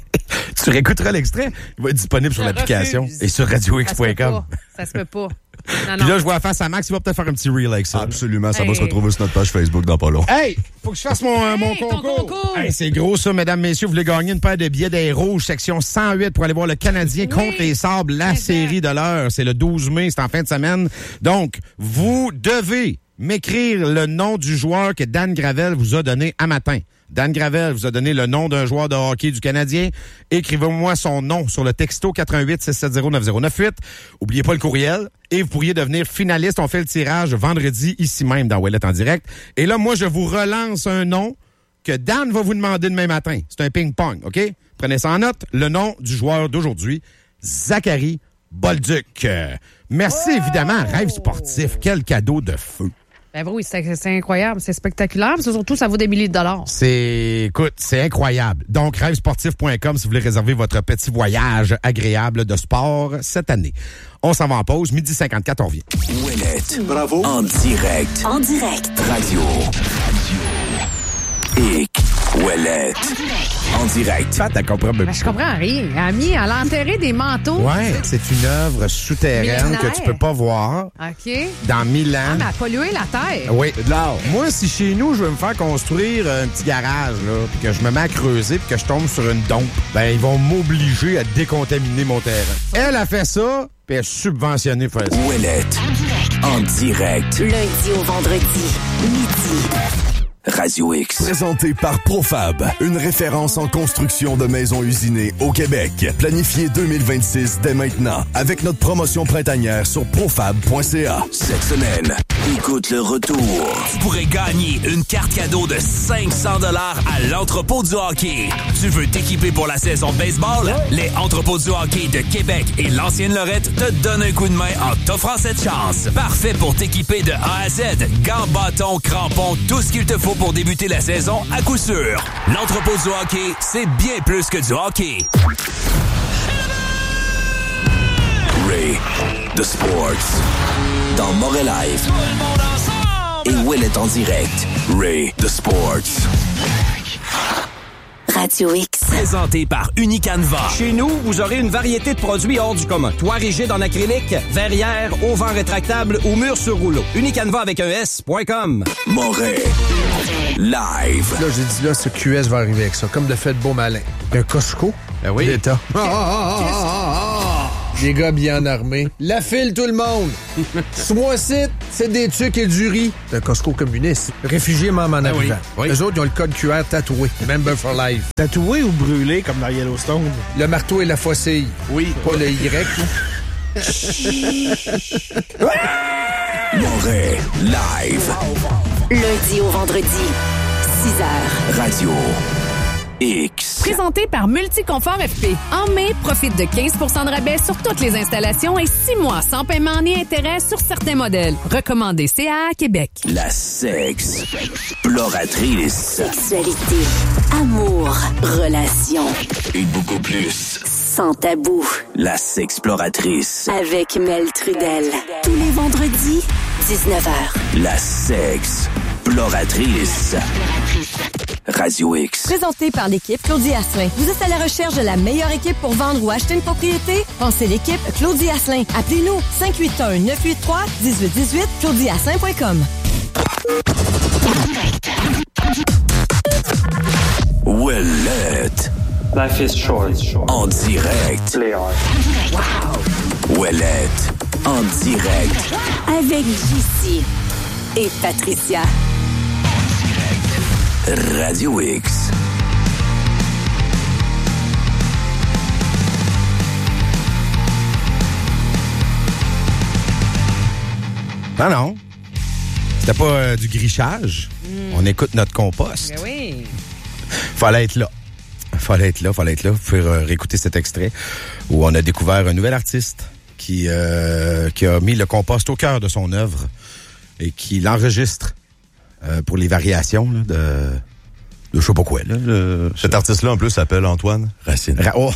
Tu réécouteras l'extrait. Il va être disponible sur Je l'application refuse. et sur radiox.com. Ça se peut pas. Non, Puis là, je vois face à Max, il va peut-être faire un petit reel avec ça. Absolument, ça va Hey. se retrouver sur notre page Facebook dans pas long. Hey, faut que je fasse mon ton concours. concours. Hey, c'est gros ça, mesdames, messieurs. Vous voulez gagner une paire de billets d'Air Rouge, section 108, pour aller voir le Canadien contre les Sabres, la série de l'heure. C'est le 12 mai, c'est en fin de semaine. Donc, vous devez m'écrire le nom du joueur que Dan Gravel vous a donné à matin. Dan Gravel vous a donné le nom d'un joueur de hockey du Canadien. Écrivez-moi son nom sur le texto 88-670-9098. Oubliez pas le courriel. Et vous pourriez devenir finaliste. On fait le tirage vendredi, ici même, dans Ouellet en direct. Et là, moi, je vous relance un nom que Dan va vous demander demain matin. C'est un ping-pong, OK? Prenez ça en note. Le nom du joueur d'aujourd'hui, Zachary Bolduc. Merci, évidemment, Rêve Sportif. Quel cadeau de feu. Ben oui, c'est incroyable, c'est spectaculaire, mais surtout, ça vaut des milliers de dollars. Écoute, c'est incroyable. Donc, rêvesportif.com si vous voulez réserver votre petit voyage agréable de sport cette année. On s'en va en pause. 12h54, on revient. Ouellette. Bravo. En direct. Radio. Ouellette. En direct. Pat, t'as compris? Ben, je comprends rien. Elle a enterré des manteaux. Ouais, c'est une œuvre souterraine Millénaire. que tu peux pas voir OK. dans 1000 ans. Ah, mais elle a pollué la terre. Oui, de l'art. Moi, si chez nous, je veux me faire construire un petit garage, là, puis que je me mets à creuser, puis que je tombe sur une dompe, ben, ils vont m'obliger à décontaminer mon terrain. Elle a fait ça, puis elle est subventionnée pour faire ça. Ouellette. En direct. Lundi au vendredi, midi. Radio X. Présenté par Profab, une référence en construction de maisons usinées au Québec. Planifié 2026 dès maintenant avec notre promotion printanière sur profab.ca. Cette semaine, écoute le retour. Tu pourrais gagner une carte cadeau de 500 $ à l'Entrepôt du hockey. Tu veux t'équiper pour la saison de baseball? Les Entrepôts du hockey de Québec et l'Ancienne Lorette te donnent un coup de main en t'offrant cette chance. Parfait pour t'équiper de A à Z. Gants, bâtons, crampons, tout ce qu'il te faut pour débuter la saison à coup sûr. L'Entrepôt du hockey, c'est bien plus que du hockey. Ray the Sports. Dans Montréal Live. Et Ouellet en direct. Ray the Sports. Radio X. Présenté par Unicanva. Chez nous, vous aurez une variété de produits hors du commun. Toit rigide en acrylique, verrière, auvent rétractable ou mur sur rouleau. Unicanva avec un S.com. Montréal Live. Là, j'ai dit là, ce QS va arriver avec ça, comme de fait de beau malin. Un Costco? Ben oui. L'État. Les gars bien armés. La file, tout le monde. Soit site, c'est des tucs et du riz. C'est un Costco communiste. Réfugiés même en arrivant. Oui. Eux autres, ils ont le code QR tatoué. Member for life. Tatoué ou brûlé, comme dans Yellowstone? Le marteau et la faucille. Oui. Pas le Y. Montréal Live. Lundi au vendredi, 6h. Radio X. Présenté par Multiconfort FP. En mai, profite de 15 % de rabais sur toutes les installations et 6 mois sans paiement ni intérêt sur certains modèles. Recommandé CA Québec. La sexploratrice. Sexualité, amour, relations. Et beaucoup plus. Sans tabou. La sexploratrice. Avec Mel Trudel. Tous les vendredis, 19h. La sexploratrice. Radio X. Présenté par l'équipe Claudie Asselin. Vous êtes à la recherche de la meilleure équipe pour vendre ou acheter une propriété? Pensez l'équipe Claudie Asselin. Appelez-nous 581-983-1818, claudieasselin.com. Ouellet. Life is short. En direct. Wow. Ouellet. En direct. Avec JC et Patricia. Radio X. Non. C'était pas du grichage. On écoute notre compost. Ben oui. Fallait être là. Vous pouvez réécouter cet extrait où on a découvert un nouvel artiste qui a mis le compost au cœur de son œuvre et qui l'enregistre pour les variations là, de je sais pas quoi. Là, cet artiste-là, en plus, s'appelle Antoine Racine. Oh!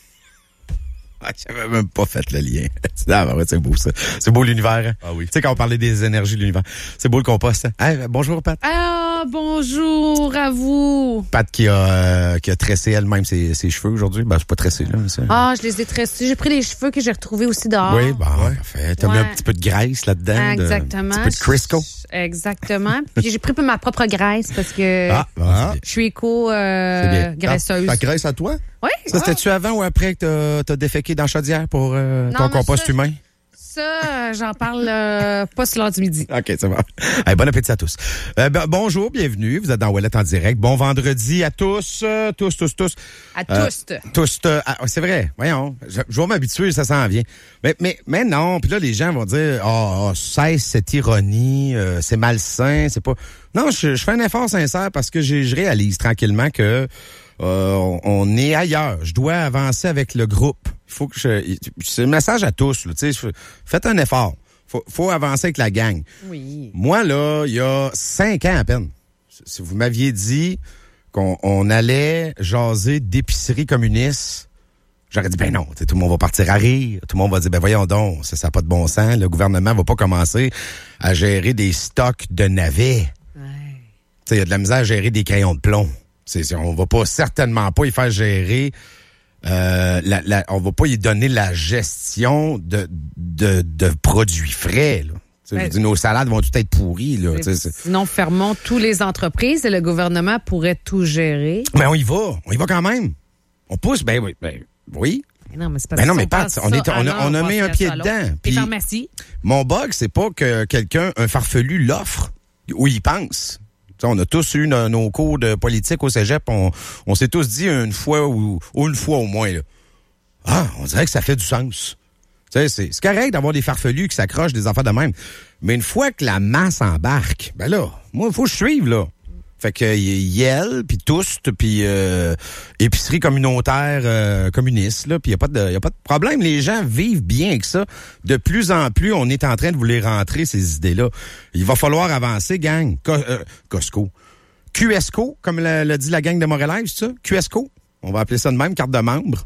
J'avais même pas fait le lien. C'est beau, ça. C'est beau, l'univers. Hein? Ah oui. Tu sais, quand on parlait des énergies de l'univers. C'est beau, le compost. Hein? Hey, bonjour, Pat. Ah, bonjour à vous. Pat qui a tressé elle-même ses cheveux aujourd'hui. Ben, je suis pas tressé, là. Ah, je les ai tressés. J'ai pris les cheveux que j'ai retrouvés aussi dehors. Oui, parfait. T'as mis un petit peu de graisse là-dedans. Exactement. Un petit peu de Crisco. Exactement. Puis j'ai pris ma propre graisse parce que je suis éco-graisseuse. Ta graisse à toi? Oui. Ça, c'était-tu avant ou après que t'as déféqué dans la chaudière pour ton compost humain? Ça, j'en parle pas sur l'heure du midi. OK, c'est bon. Hey, bon appétit à tous. Bonjour, bienvenue. Vous êtes dans Ouellet en direct. Bon vendredi à tous. Tous. À tous. Tous. C'est vrai. Voyons. Je vais m'habituer, ça s'en vient. Mais non. Puis là, les gens vont dire, cesse cette ironie. C'est malsain. C'est pas... Non, je fais un effort sincère parce que je réalise tranquillement que on est ailleurs. Je dois avancer avec le groupe. Il faut que c'est un message à tous. Là, faites un effort. Faut avancer avec la gang. Oui. Moi, là, il y a 5 ans à peine, si vous m'aviez dit qu'on allait jaser d'épicerie communiste, j'aurais dit, ben non, tout le monde va partir à rire. Tout le monde va dire, ben voyons donc, ça n'a pas de bon sens. Le gouvernement va pas commencer à gérer des stocks de navets. Il y a de la misère à gérer des crayons de plomb. On va pas certainement pas y faire gérer... on va pas y donner la gestion de produits frais. Là. Je veux dire, nos salades vont tout être pourries. Là, sinon, fermons toutes les entreprises et le gouvernement pourrait tout gérer. Mais on y va quand même. On pousse, oui. Mais non, mais c'est pas mais Pat, on a mis un pied dedans. Les pharmacies. Mon bug, c'est pas que un farfelu l'offre ou il pense. On a tous eu nos cours de politique au cégep. On s'est tous dit une fois ou une fois au moins. Là. On dirait que ça fait du sens. C'est correct d'avoir des farfelus qui s'accrochent des affaires de même. Mais une fois que la masse embarque, ben là, moi, il faut que je suive, là. Fait que Yel, puis Toust, puis épicerie communautaire communiste, là, puis y a pas de problème. Les gens vivent bien avec ça. De plus en plus, on est en train de vous les rentrer, ces idées-là. Il va falloir avancer, gang. Costco. QSCO, comme l'a dit la gang de Montréal, c'est ça? QSCO. On va appeler ça de même, carte de membre.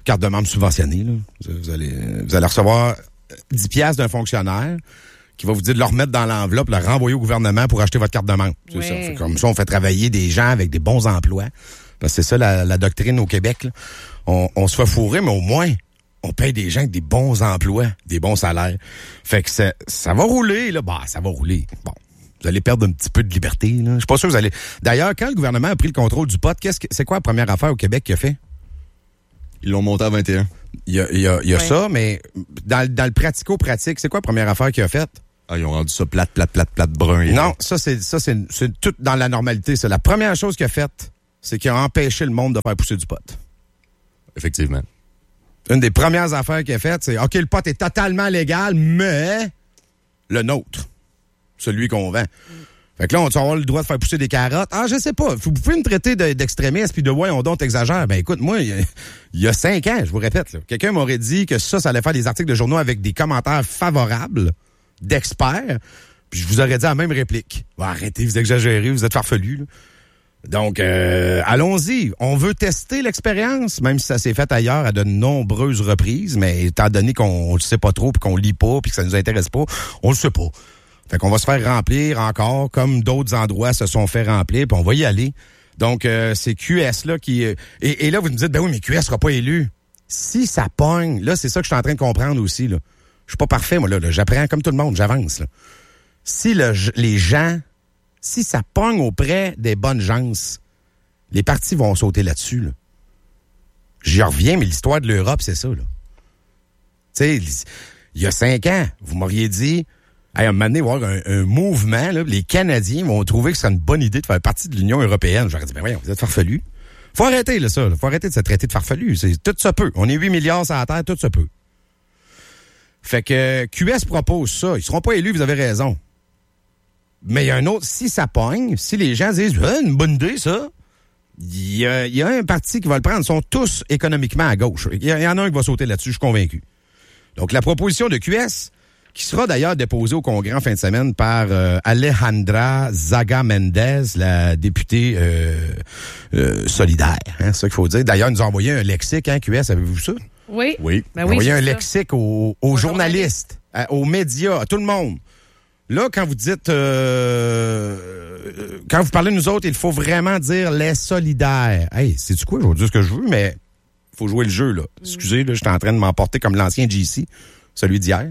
carte de membre subventionnée. Là. Vous allez recevoir 10 piastres d'un fonctionnaire qui va vous dire de le remettre dans l'enveloppe, le renvoyer au gouvernement pour acheter votre carte de membre. C'est ça. Fait comme ça, on fait travailler des gens avec des bons emplois. Parce que c'est ça la doctrine au Québec. Là. On se fait fourrer, mais au moins, on paye des gens avec des bons emplois, des bons salaires. Fait que ça va rouler, là. Bah, ça va rouler. Bon. Vous allez perdre un petit peu de liberté, là. Je suis pas sûr que vous allez... D'ailleurs, quand le gouvernement a pris le contrôle du pot, c'est quoi la première affaire au Québec qu'il a fait? Ils l'ont monté à 21. Il y a ça, mais dans le pratico-pratique, c'est quoi la première affaire qu'il a faite? Ah, ils ont rendu ça plate, brun. Non, ça, c'est tout dans la normalité. C'est la première chose qu'il a faite, c'est qu'il a empêché le monde de faire pousser du pot. Effectivement. Une des premières affaires qu'il a faites, c'est, OK, le pot est totalement légal, mais le nôtre, celui qu'on vend. Fait que là, on va avoir le droit de faire pousser des carottes. Ah, je sais pas. Vous pouvez me traiter d'extrémiste puis de ouais, on donc t'exagère. Ben écoute, moi, il y a 5 ans, je vous répète, là, quelqu'un m'aurait dit que ça allait faire des articles de journaux avec des commentaires favorables d'experts. Puis je vous aurais dit la même réplique. Bon, arrêtez, vous exagérez, vous êtes farfelus, là. Donc, allons-y. On veut tester l'expérience, même si ça s'est fait ailleurs à de nombreuses reprises, mais étant donné qu'on le sait pas trop, puis qu'on lit pas, puis que ça nous intéresse pas, on le sait pas. Fait qu'on va se faire remplir encore, comme d'autres endroits se sont fait remplir, puis on va y aller. Donc, c'est QS là qui... Et là, vous me dites, ben oui, mais QS sera pas élu. Si ça pogne, là, c'est ça que je suis en train de comprendre aussi, là. Je suis pas parfait, moi, là. J'apprends comme tout le monde, j'avance, là. Si les gens... Si ça pogne auprès des bonnes gens, les partis vont sauter là-dessus. Là. J'y reviens, mais l'histoire de l'Europe, c'est ça. Tu sais, il y a 5 ans, vous m'auriez dit, hey, à un moment donné, voir un mouvement, là, les Canadiens vont trouver que c'est une bonne idée de faire partie de l'Union européenne. J'aurais dit, ben voyons, vous êtes farfelus. Faut arrêter là, ça. Faut arrêter de se traiter de farfelus. Tout ça peut. On est 8 milliards sur la Terre, tout ça peut. Fait que QS propose ça. Ils seront pas élus, vous avez raison. Mais il y a un autre, si ça pogne, si les gens disent une bonne idée, ça, il y a un parti qui va le prendre. Ils sont tous économiquement à gauche. Il y en a un qui va sauter là-dessus, je suis convaincu. Donc, la proposition de QS, qui sera d'ailleurs déposée au Congrès en fin de semaine par Alejandra Zaga Mendez, la députée solidaire. Hein, c'est ça qu'il faut dire. D'ailleurs, ils nous a envoyé un lexique, hein, QS, avez-vous ça? Oui. Oui. Ben ils ont envoyé un lexique aux journalistes, aux médias, à tout le monde. Là, quand vous dites, quand vous parlez de nous autres, il faut vraiment dire les solidaires. Hey, sais-tu quoi? Je vais dire ce que je veux, mais il faut jouer le jeu, là. Excusez, là, j'étais en train de m'emporter comme l'ancien GC, celui d'hier.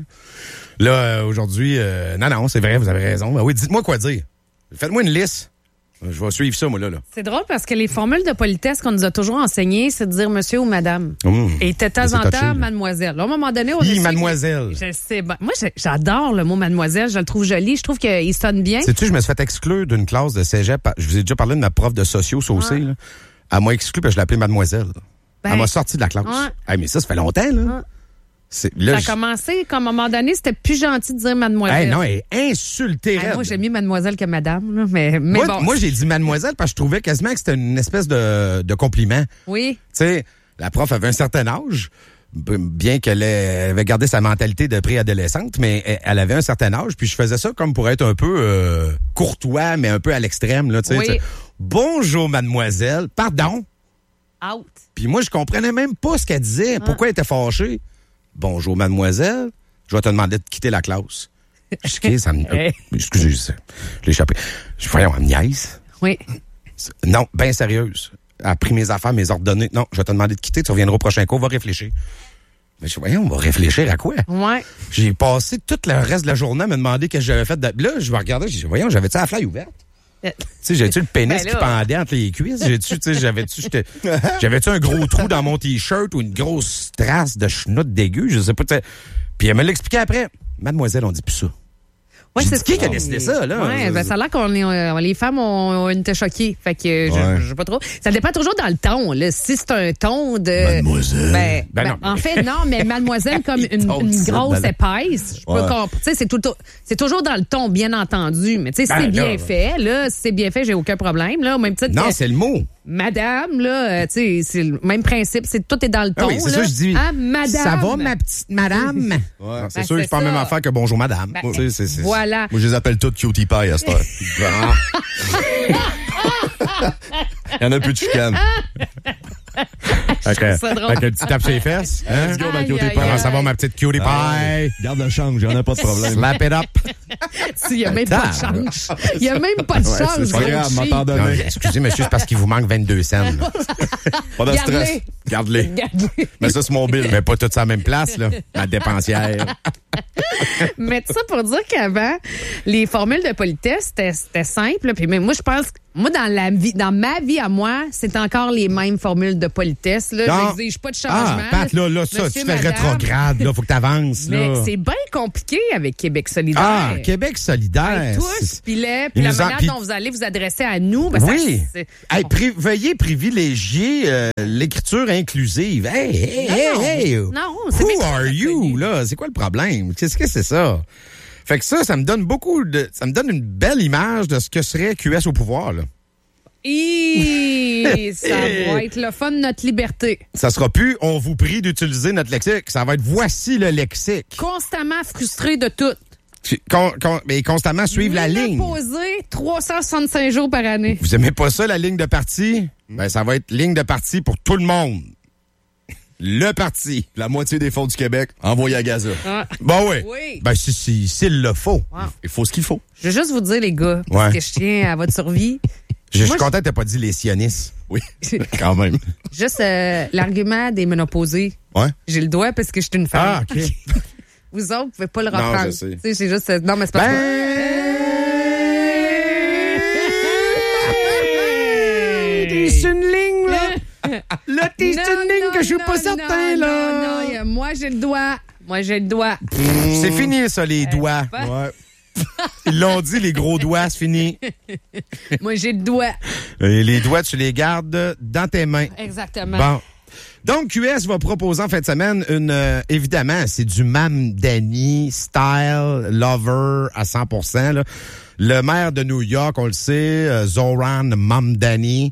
Là, aujourd'hui, non, c'est vrai, vous avez raison. Ben oui, dites-moi quoi dire. Faites-moi une liste. Je vais suivre ça, moi, là. C'est drôle parce que les formules de politesse qu'on nous a toujours enseignées, c'est de dire monsieur ou madame. Et de temps en temps, mademoiselle. Là, à un moment donné, on mademoiselle. Je sais. Moi, j'adore le mot mademoiselle. Je le trouve joli. Je trouve qu'il sonne bien. Sais-tu, je me suis fait exclure d'une classe de cégep. Je vous ai déjà parlé de ma prof de sociaux saucée, là. Elle m'a exclu parce que je l'ai appelée mademoiselle. Elle m'a sorti de la classe. Hey, mais ça fait longtemps, là. Là, ça a commencé, comme à un moment donné, c'était plus gentil de dire mademoiselle. Hey, non, elle est insultée. Moi, j'ai mis mademoiselle que madame. Là, mais moi, j'ai dit mademoiselle parce que je trouvais quasiment que c'était une espèce de compliment. Oui. Tu sais, la prof avait un certain âge, bien qu'elle avait gardé sa mentalité de préadolescente, mais elle avait un certain âge, puis je faisais ça comme pour être un peu courtois, mais un peu à l'extrême. Là, oui. T'sais. Bonjour, mademoiselle. Pardon. Out. Puis moi, je comprenais même pas ce qu'elle disait. Pourquoi elle était fâchée? Bonjour, mademoiselle. Je vais te demander de quitter la classe. Excusez, je l'ai échappé. Voyons, elle me niaise. Oui. Non, bien sérieuse. Elle a pris mes affaires, mes ordonnées. Non, je vais te demander de quitter. Tu reviendras au prochain cours. Va réfléchir. Mais voyons, on va réfléchir à quoi? Ouais. J'ai passé tout le reste de la journée à me demander ce que j'avais fait. Là, je me regardais. Je dis, voyons, j'avais-tu la fly ouverte? Tu sais, j'avais-tu le pénis qui pendait entre les cuisses? J'avais-tu un gros trou dans mon T-shirt ou une grosse trace de chenoute dégueu? Je sais pas. Puis elle me l'expliquait après. Mademoiselle, on dit plus ça. Ouais, c'est qui a décidé ça, là? Ouais, ben, ça a l'air les femmes ont été choquées. Fait que, je sais pas trop. Ça dépend toujours dans le ton, là. Si c'est un ton de. Mademoiselle. Non, en fait, non, mais mademoiselle comme une grosse épaisse. Je peux comprendre. Tu sais, c'est toujours dans le ton, bien entendu. Mais tu sais, c'est bien fait, là. Si c'est bien fait, j'ai aucun problème, là. Au même titre non, que c'est le mot. Madame, là, tu sais, c'est le même principe. Tout est dans le ton, oui, c'est ça, je dis. Ah, madame. Ça va, ma petite madame? Ouais, c'est sûr que c'est pas la même affaire que bonjour, madame. Voilà. Moi, je les appelle toutes Cutie Pie à cette heure. Il y en a plus de chicane. Avec un petit tape sur les fesses. Hein? Let's go, ma cutie pie. Comment ça va, ma petite cutie pie? Garde le change, j'en ai pas de problème. Slap it up. Il n'y a même pas de change. Il n'y a même pas de change. C'est pas grave, m'entends donner. Excusez, monsieur, c'est parce qu'il vous manque 22 cents. Pas de stress. Garde-les. Mais ça, c'est mon bill. Mais pas tout ça à la même place, là. Ma dépensière. Mais tout ça pour dire qu'avant, les formules de politesse, c'était simple. Puis moi, je pense, dans ma vie à moi, c'est encore les mêmes formules de politesse. Là. J'exige pas de changement. Pat, là, ça, tu fais rétrograde. Là, faut que t'avances. Mais c'est bien compliqué avec Québec solidaire. Ah, Québec solidaire. Avec tous, puis la manière dont vous allez vous adresser à nous. Ben, oui. Veuillez privilégier l'écriture inclusive. Hey. Non, c'est Who are you, là? C'est quoi le problème? Qu'est-ce que c'est ça? Fait que ça me donne ça me donne une belle image de ce que serait QS au pouvoir, là. Ça va être le fun de notre liberté. Ça sera plus, on vous prie d'utiliser notre lexique. Ça va être, voici le lexique. Constamment frustré de tout. Mais constamment suivre la ligne. Posé 365 jours par année. Vous aimez pas ça, la ligne de parti? Ben, ça va être ligne de parti pour tout le monde. Le parti. La moitié des fonds du Québec envoyés à Gaza. Bon, oui. Ben, s'il le faut. Wow. Il faut ce qu'il faut. Je veux juste vous dire, les gars, parce que je tiens à votre survie. Je suis content que t'aies pas dit les sionistes. Oui, quand même. Juste l'argument des ménopausés. Ouais. J'ai le doigt parce que je suis une femme. Ah, OK. Vous autres, vous pouvez pas le reprendre. Non, je sais. Tu sais, c'est juste... Non, mais c'est pas C'est une ligne, là. Là, c'est une ligne que je suis pas certain, là. Non, moi, j'ai le doigt. C'est fini, ça, les doigts. Ouais. Ils l'ont dit, les gros doigts, c'est fini. Moi, j'ai le doigt. Et les doigts, tu les gardes dans tes mains. Exactement. Bon. Donc, QS va proposer en fin de semaine évidemment, c'est du Mamdani style lover à 100%, là. Le maire de New York, on le sait, Zoran Mamdani,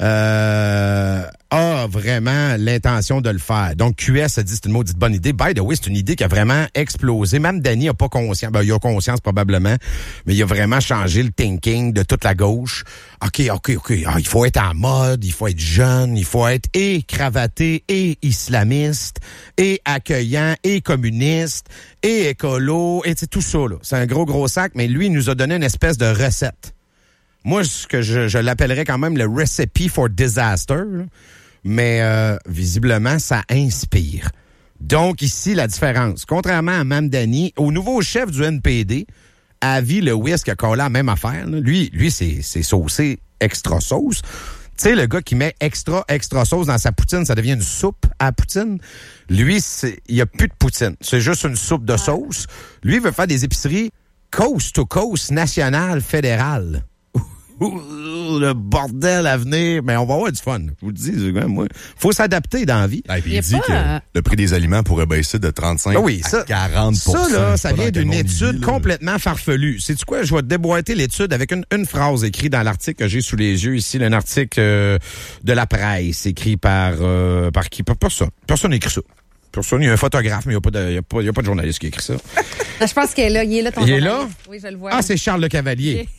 a vraiment l'intention de le faire. Donc, QS a dit c'est une maudite bonne idée. By the way, c'est une idée qui a vraiment explosé. Mamdani a pas conscience. Ben, il a conscience probablement, mais il a vraiment changé le thinking de toute la gauche. OK. Ah, il faut être en mode, il faut être jeune, il faut être et cravaté, et islamiste, et accueillant, et communiste, et écolo, et tout ça, là. C'est un gros sac, mais lui, il nous a donné une espèce de recette. Moi, ce que je l'appellerais quand même le recipe for disaster, là. Mais visiblement, ça inspire. Donc, ici, la différence. Contrairement à Mamdani, au nouveau chef du NPD, Avi Lewis, qui a collé la même affaire, là. Lui, c'est saucé extra sauce. Tu sais, le gars qui met extra sauce dans sa poutine, ça devient une soupe à poutine. Lui, il n'y a plus de poutine. C'est juste une soupe de sauce. Lui, il veut faire des épiceries coast to coast, nationales, fédérales. Le bordel à venir, mais on va avoir du fun. Je vous le dis, moi, faut s'adapter dans la vie. Ah, il dit que le prix des aliments pourrait baisser de 35 à 40 %. Ça, là, ça vient d'une étude complètement farfelue. Sais-tu quoi? Je vais te déboîter l'étude avec une phrase écrite dans l'article que j'ai sous les yeux ici, un article de la presse, écrit par qui? Par personne. Personne n'écrit ça. Personne, il y a un photographe, mais il n'y a pas de journaliste qui écrit ça. Je pense qu'il est là. Il est là, ton journaliste. Il est là? Oui, je le vois. Ah, c'est Charles Le Cavalier.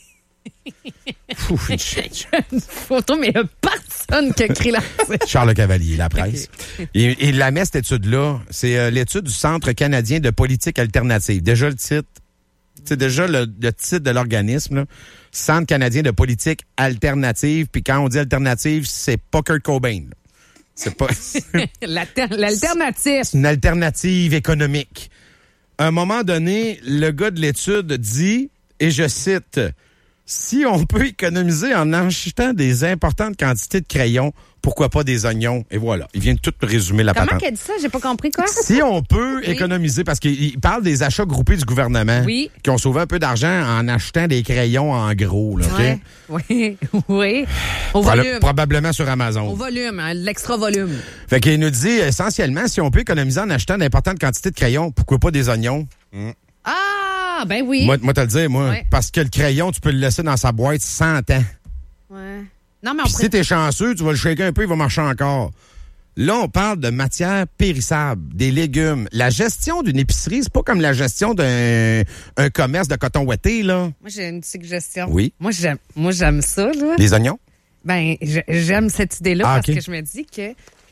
Une photo, mais il n'y a personne qui a écrit là. Charles Cavalier, la presse. Okay. Il la met, cette étude-là. C'est l'étude du Centre canadien de politique alternative. Déjà le titre. C'est déjà le titre de l'organisme, là. Centre canadien de politique alternative. Puis quand on dit alternative, c'est pas Kurt Cobain, là. C'est pas... L'alternative. C'est une alternative économique. À un moment donné, le gars de l'étude dit, et je cite... Si on peut économiser en achetant des importantes quantités de crayons, pourquoi pas des oignons? Et voilà. Il vient de tout résumer la patente. Comment qu'elle dit ça? J'ai pas compris quoi. Si on peut économiser, parce qu'il parle des achats groupés du gouvernement, qui ont sauvé un peu d'argent en achetant des crayons en gros. Là, ouais. Okay? Oui. Au volume. Probablement sur Amazon. Au volume, hein, l'extra volume. Fait qu'il nous dit, essentiellement, si on peut économiser en achetant d'importantes quantités de crayons, pourquoi pas des oignons? Ah, ben oui. Moi te le dire, moi. Ouais. Parce que le crayon, tu peux le laisser dans sa boîte 100 ans. Ouais. Non, mais si t'es chanceux, tu vas le shaker un peu, il va marcher encore. Là, on parle de matières périssables, des légumes. La gestion d'une épicerie, c'est pas comme la gestion d'un commerce de coton ouaté, là. Moi, j'ai une suggestion. Oui. Moi, j'aime ça, là. Les oignons? Ben, j'aime cette idée-là parce que je me dis que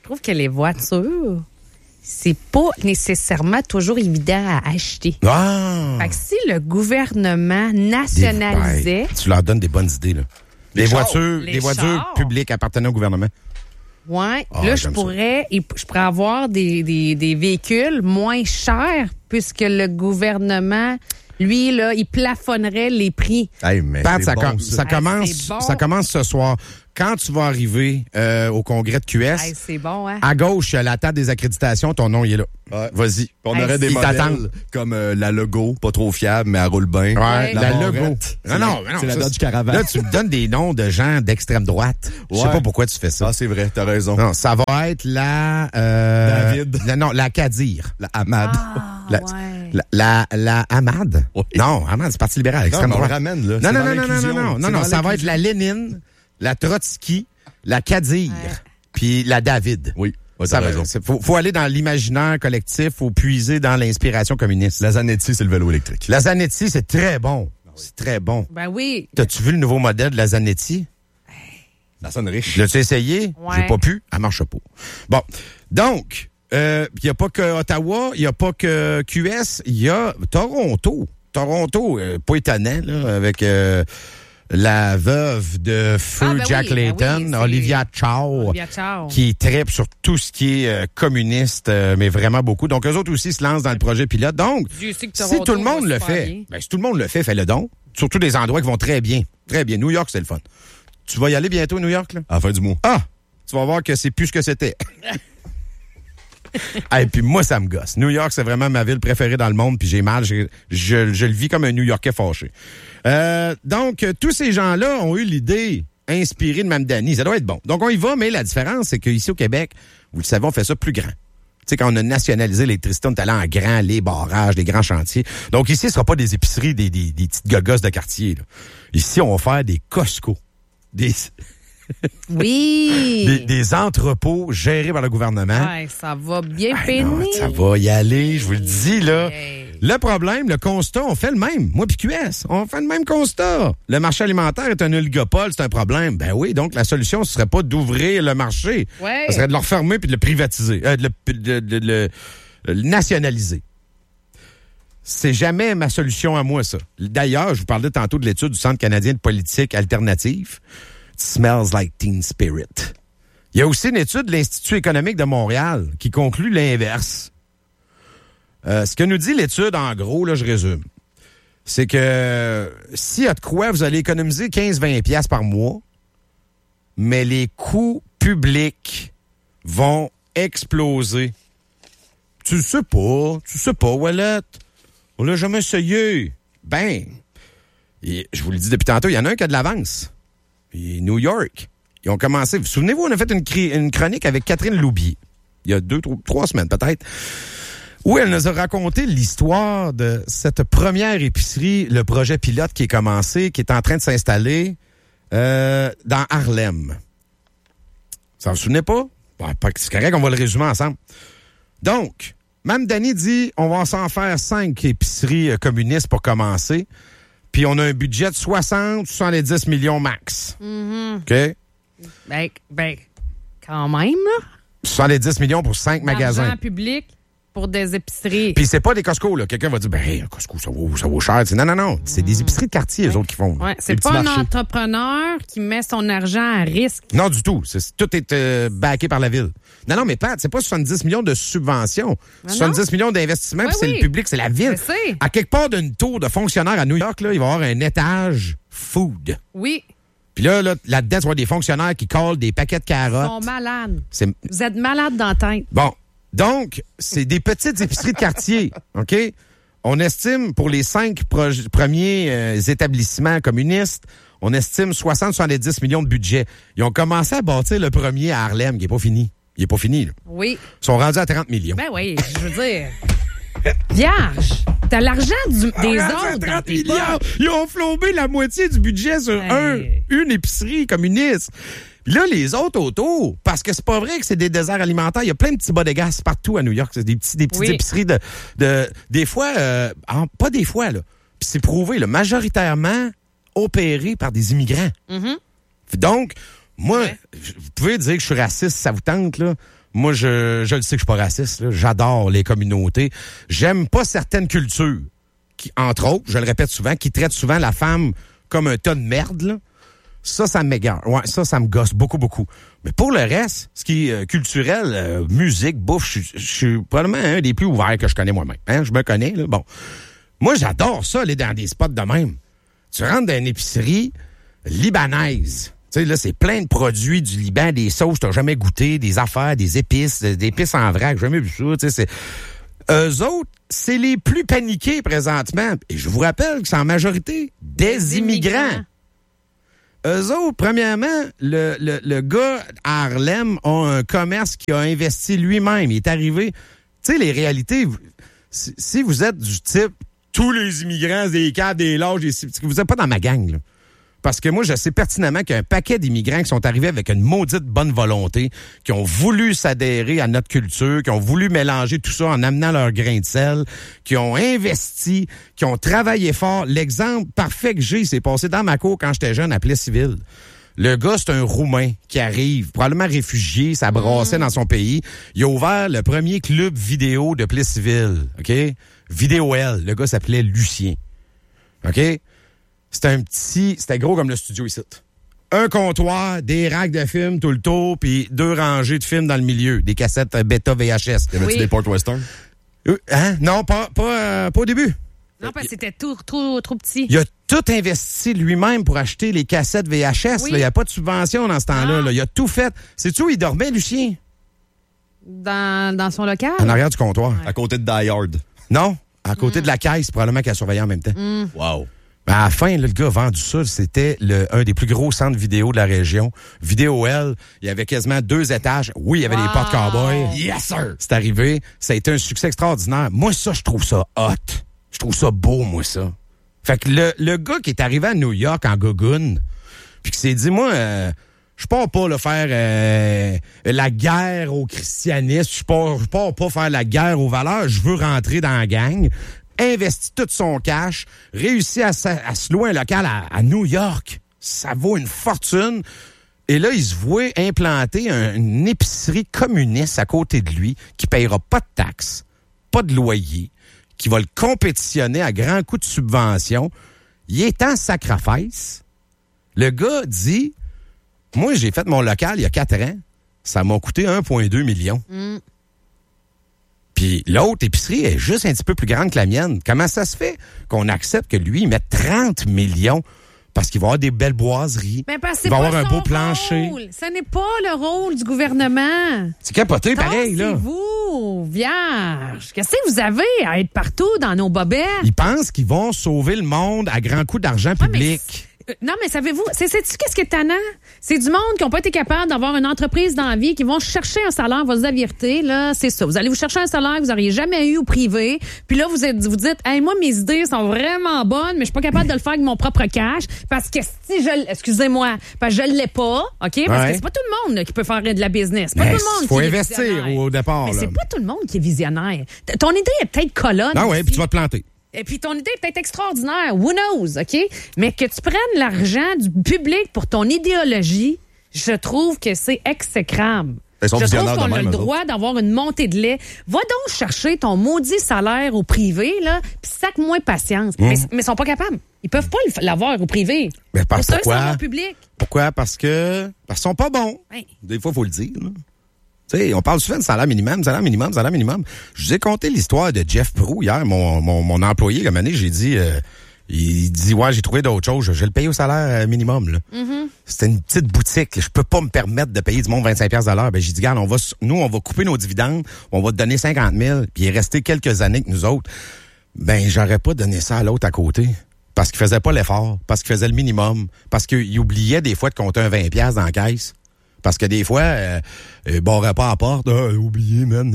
trouve que les voitures, c'est pas nécessairement toujours évident à acheter. Ah! Fait que si le gouvernement nationalisait... Tu leur donnes des bonnes idées, là. Des voitures chars. publiques appartenant au gouvernement. Ouais, Ah, là, je j'aime pourrais avoir des véhicules moins chers puisque le gouvernement, lui, là, il plafonnerait les prix. Hey, mais Pat, c'est bon, ça commence ce soir. Quand tu vas arriver au congrès de QS, Hey, c'est bon, hein? à gauche, à la table des accréditations, ton nom, il est là. Ouais. Vas-y. On aurait des Ils modèles t'attendent. comme la Logo, pas trop fiable, mais elle roule bien. Ouais, la Morette, Logo. Non, c'est la Dodge Caravan. Là, tu me donnes des noms de gens d'extrême droite. Je sais Ouais. pas pourquoi tu fais ça. Ah, c'est vrai, t'as raison. Non, ça va être la... David. La Kadir. La Hamad. La Hamad? Oui. Non, Hamad, c'est Parti libéral, extrême Non, on le droite. ramène, là. Non, ça va être la Lénine, la Trotsky, la Kadir, puis la David. Oui. Ouais, Ça t'as va, raison. faut aller dans l'imaginaire collectif, faut puiser dans l'inspiration communiste. La Zanetti, c'est le vélo électrique. La Zanetti, c'est très bon. C'est très bon. Ben oui. T'as-tu vu le nouveau modèle de la Zanetti? Ça sonne riche. L'as-tu essayé? Ouais. J'ai pas pu. Elle marche pas. Bon. Donc, il n'y a pas que Ottawa, il n'y a pas que QS, il y a Toronto. Toronto, pas étonnant, là, avec la veuve de feu Jack Layton, Olivia Chow, qui tripe sur tout ce qui est communiste, mais vraiment beaucoup. Donc, eux autres aussi se lancent dans le projet pilote. Donc, si tout le monde le fait, si tout le monde le fait, fais-le donc. Surtout des endroits qui vont très bien. Très bien. New York, c'est le fun. Tu vas y aller bientôt, New York, là? À la fin du mois. Ah! Tu vas voir que c'est plus ce que c'était. Et puis moi, ça me gosse. New York, c'est vraiment ma ville préférée dans le monde, puis j'ai mal. Je le vis comme un New-Yorkais fâché. Donc, tous ces gens-là ont eu l'idée inspirée de Mamdani. Ça doit être bon. Donc, on y va, mais la différence, c'est qu'ici au Québec, vous le savez, on fait ça plus grand. Tu sais, quand on a nationalisé l'électricité, on est allé en grand, les barrages, les grands chantiers. Donc, ici, ce sera pas des épiceries, des petites gogosses de quartier, là. Ici, on va faire des Costco. Oui. Des entrepôts gérés par le gouvernement. Ouais, ça va bien Ah peiner. non, ça va y aller, je vous le dis, là. Le problème, le constat, on fait le même. Moi puis QS, on fait le même constat. Le marché alimentaire est un oligopole, c'est un problème. Ben oui, donc la solution, ce serait pas d'ouvrir le marché. Ouais. Ce serait de le refermer puis de le privatiser, de le nationaliser. C'est jamais ma solution à moi, ça. D'ailleurs, je vous parlais tantôt de l'étude du Centre canadien de politique alternative. It smells like Teen Spirit. Il y a aussi une étude de l'Institut économique de Montréal qui conclut l'inverse. Ce que nous dit l'étude, en gros, là, je résume, c'est que s'il y a de quoi, vous allez économiser 15-20$ par mois, mais les coûts publics vont exploser. Tu sais pas, Wallet. On l'a jamais essayé. Ben, je vous le dis depuis tantôt, il y en a un qui a de l'avance. Et New York, ils ont commencé. Vous souvenez-vous, on a fait une chronique avec Catherine Loubier, il y a 3 semaines peut-être, où elle nous a raconté l'histoire de cette première épicerie, le projet pilote qui est commencé, qui est en train de s'installer dans Harlem. Ça vous souvenez pas? Bon, c'est correct, on va le résumer ensemble. Donc, Mamdani dit, on va s'en faire 5 épiceries communistes pour commencer, puis on a un budget de 60-70 millions max. Mm-hmm. OK? Ben, quand même, là. 70 millions pour 5 magasins. L'argent public pour des épiceries. Puis c'est pas des Costco, là. Quelqu'un va dire, un Costco, ça vaut cher. Non. C'est des épiceries de quartier, eux autres, qui font. Ouais, c'est pas un entrepreneur qui met son argent à risque. Non, du tout. Tout est backé par la ville. Non, mais Pat, c'est pas 70 millions de subventions. 70 millions d'investissements, puis c'est le public, c'est la ville. À quelque part d'une tour de fonctionnaires à New York, là, il va y avoir un étage food. Oui. Puis là-dedans, tu vas avoir des fonctionnaires qui collent des paquets de carottes. Ils sont malades. Vous êtes malades dans la tête. Bon. Donc, c'est des petites épiceries de quartier, OK? On estime, pour les 5 premiers établissements communistes, on estime 60-70 millions de budget. Ils ont commencé à bâtir le premier à Harlem, qui n'est pas fini. Il n'est pas fini, là. Oui. Ils sont rendus à 30 millions. Ben oui, je veux dire... Vierge, t'as l'argent des autres dans tes poches. Ils ont flambé la moitié du budget sur une épicerie communiste. Puis là, les autres autour, parce que c'est pas vrai que c'est des déserts alimentaires. Il y a plein de petits bodegas partout à New York. C'est des petites épiceries des fois, pas des fois, là. Puis c'est prouvé, là, majoritairement opérées par des immigrants. Mm-hmm. Donc, moi, vous pouvez dire que je suis raciste, ça vous tente, là. Moi, je le sais que je suis pas raciste. Là. J'adore les communautés. J'aime pas certaines cultures qui, entre autres, je le répète souvent, qui traitent souvent la femme comme un tas de merde. Là. Ça m'égare. Ouais, ça me gosse beaucoup, beaucoup. Mais pour le reste, ce qui est culturel, musique, bouffe, je suis probablement un des plus ouverts que je connais moi-même. Hein? Je me connais, là. Bon. Moi, j'adore ça, aller dans des spots de même. Tu rentres dans une épicerie libanaise. Tu sais, là, c'est plein de produits du Liban, des sauces que t'as jamais goûté, des affaires, des épices en vrac, j'ai jamais vu ça. Tu sais, eux autres, c'est les plus paniqués présentement. Et je vous rappelle que c'est en majorité des immigrants. Eux autres, premièrement, le gars à Harlem a un commerce qui a investi lui-même. Il est arrivé. Tu sais, les réalités, si vous êtes du type tous les immigrants, des cadres, des lâches, vous n'êtes pas dans ma gang, là. Parce que moi, je sais pertinemment qu'il y a un paquet d'immigrants qui sont arrivés avec une maudite bonne volonté, qui ont voulu s'adhérer à notre culture, qui ont voulu mélanger tout ça en amenant leur grain de sel, qui ont investi, qui ont travaillé fort. L'exemple parfait que j'ai, c'est passé dans ma cour quand j'étais jeune à Plessisville. Le gars, c'est un Roumain qui arrive, probablement réfugié, ça brassait dans son pays. Il a ouvert le premier club vidéo de Plessisville, OK? Vidéo L. Le gars s'appelait Lucien. OK? C'était gros comme le studio ici. Un comptoir, des racks de films tout le tour, puis 2 rangées de films dans le milieu, des cassettes bêta VHS. T'avais-tu des ports western? Hein? Non, pas au début. Non, parce que c'était trop petit. Il a tout investi lui-même pour acheter les cassettes VHS. Oui. Il n'y a pas de subvention dans ce temps-là. Là. Il a tout fait. Sais-tu où il dormait, Lucien? Dans son local? En arrière du comptoir. Ouais. À côté de Die Hard. Non, à côté de la caisse, probablement qu'elle surveillait en même temps. Wow. Ben à la fin, là, le gars a vendu ça. C'était un des plus gros centres vidéo de la région. Vidéo L, il y avait quasiment 2 étages. Oui, il y avait des portes cowboys. Yes, sir! C'est arrivé. Ça a été un succès extraordinaire. Moi, ça, je trouve ça hot. Je trouve ça beau, moi, ça. Fait que le gars qui est arrivé à New York en gogoune, puis qui s'est dit, moi, je pars pas là, faire la guerre au christianisme, je pars pas faire la guerre aux valeurs, je veux rentrer dans la gang, investit tout son cash, réussit à se louer un local à New York. Ça vaut une fortune. Et là, il se voit implanter une épicerie communiste à côté de lui qui payera pas de taxes, pas de loyer, qui va le compétitionner à grands coups de subvention. Il est en sacrifice. Le gars dit, moi, j'ai fait mon local il y a 4 ans. Ça m'a coûté 1,2 million. Puis l'autre épicerie est juste un petit peu plus grande que la mienne. Comment ça se fait qu'on accepte que lui, il mette 30 millions parce qu'il va avoir des belles boiseries, il va avoir un beau plancher. Ce n'est pas le rôle du gouvernement. C'est capoté, pareil, là. C'est vous, vierge. Qu'est-ce que vous avez à être partout dans nos bobettes? Ils pensent qu'ils vont sauver le monde à grands coups d'argent public. Non, mais savez-vous, sais-tu qu'est-ce qui est tannant? C'est du monde qui n'ont pas été capables d'avoir une entreprise dans la vie, qui vont chercher un salaire, on va se dire la vérité, là, c'est ça. Vous allez vous chercher un salaire que vous n'auriez jamais eu au privé, puis là, vous dites, hey, moi, mes idées sont vraiment bonnes, mais je suis pas capable de le faire avec mon propre cash, parce que si excusez-moi, parce que je l'ai pas, OK? Parce que c'est pas tout le monde là, qui peut faire de la business. C'est pas tout le monde faut investir au départ. Mais c'est pas tout le monde qui est visionnaire. Ton idée est peut-être colonne. Ah ouais, puis tu vas te planter. Et puis ton idée est peut-être extraordinaire, who knows, OK? Mais que tu prennes l'argent du public pour ton idéologie, je trouve que c'est exécrable. Je trouve qu'on a le droit d'avoir une montée de lait. Va donc chercher ton maudit salaire au privé, là, puis sac-moi patience. Mais ils sont pas capables. Ils peuvent pas l'avoir au privé. Mais pourquoi? Au public. Pourquoi? Parce qu'ils sont pas bons. Ouais. Des fois, il faut le dire, là. Tu sais, on parle souvent de salaire minimum. Je vous ai conté l'histoire de Jeff Prou hier, mon employé, comme année, j'ai dit, il dit, ouais, j'ai trouvé d'autres choses, je vais le payer au salaire minimum, là. C'était une petite boutique, là. Je peux pas me permettre de payer du monde 25$ de l'heure. Ben, j'ai dit, regarde, on va couper nos dividendes, on va te donner 50 000, puis il est resté quelques années que nous autres. Ben, j'aurais pas donné ça à l'autre à côté. Parce qu'il faisait pas l'effort, parce qu'il faisait le minimum, parce qu'il oubliait des fois de compter un 20$ dans la caisse. Parce que des fois, bon repas à porte, oublié, man.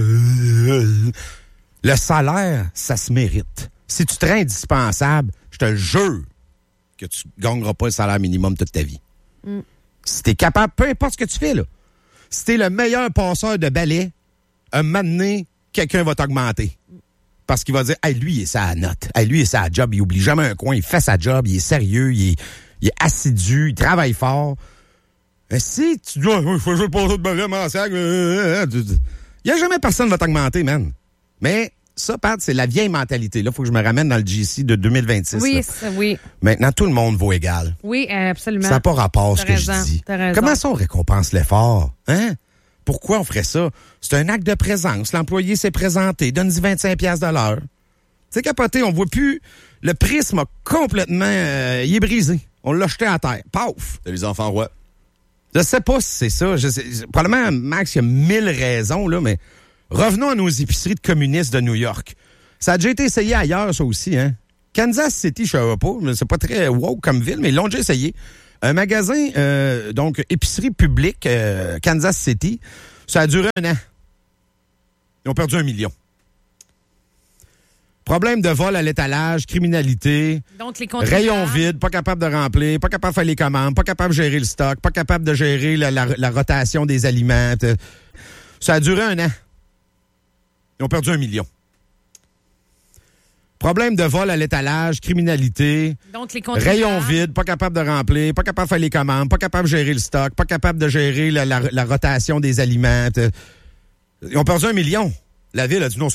Le salaire, ça se mérite. Si tu te rends indispensable, je te jure que tu gagneras pas le salaire minimum toute ta vie. Si t'es capable, peu importe ce que tu fais, là. Si t'es le meilleur passeur de balai, un moment donné, quelqu'un va t'augmenter. Parce qu'il va dire, hey, lui, il est sa note. Hey, lui, il est sa job. Il oublie jamais un coin. Il fait sa job. Il est sérieux. Il est assidu. Il travaille fort. Si tu dois, il faut juste passer de vraiment sac. Il n'y a jamais personne qui va t'augmenter, man. Mais ça, Pat, c'est la vieille mentalité. Là, il faut que je me ramène dans le GC de 2026. Oui, oui. Maintenant, tout le monde vaut égal. Oui, absolument. Ça n'a pas rapport ce que je dis. Comment ça, on récompense l'effort? Hein? Pourquoi on ferait ça? C'est un acte de présence. L'employé s'est présenté. Donne-y 25$ de l'heure. Tu sais, capoté, on voit plus. Le prisme a complètement... il est brisé. On l'a jeté à terre. Paf! T'as les enfants rois. Je sais pas si c'est ça. Probablement, Max, il y a 1000 raisons, là, mais revenons à nos épiceries de communistes de New York. Ça a déjà été essayé ailleurs, ça aussi, hein? Kansas City, je savais pas. C'est pas très woke comme ville, mais ils l'ont déjà essayé. Un magasin, donc épicerie publique, Kansas City, ça a duré 1 an. Ils ont perdu 1 million. Problème de vol à l'étalage, criminalité, donc, les rayons vides, pas capable de remplir, pas capable de faire les commandes, pas capable de gérer le stock, pas capable de gérer la rotation des aliments. Ça a duré 1 an. Ils ont perdu 1 million. Problème de vol à l'étalage, criminalité, donc, les rayons vides, pas capable de remplir, pas capable de faire les commandes, pas capable de gérer le stock, pas capable de gérer la rotation des aliments. Ils ont perdu 1 million. La ville a dit non,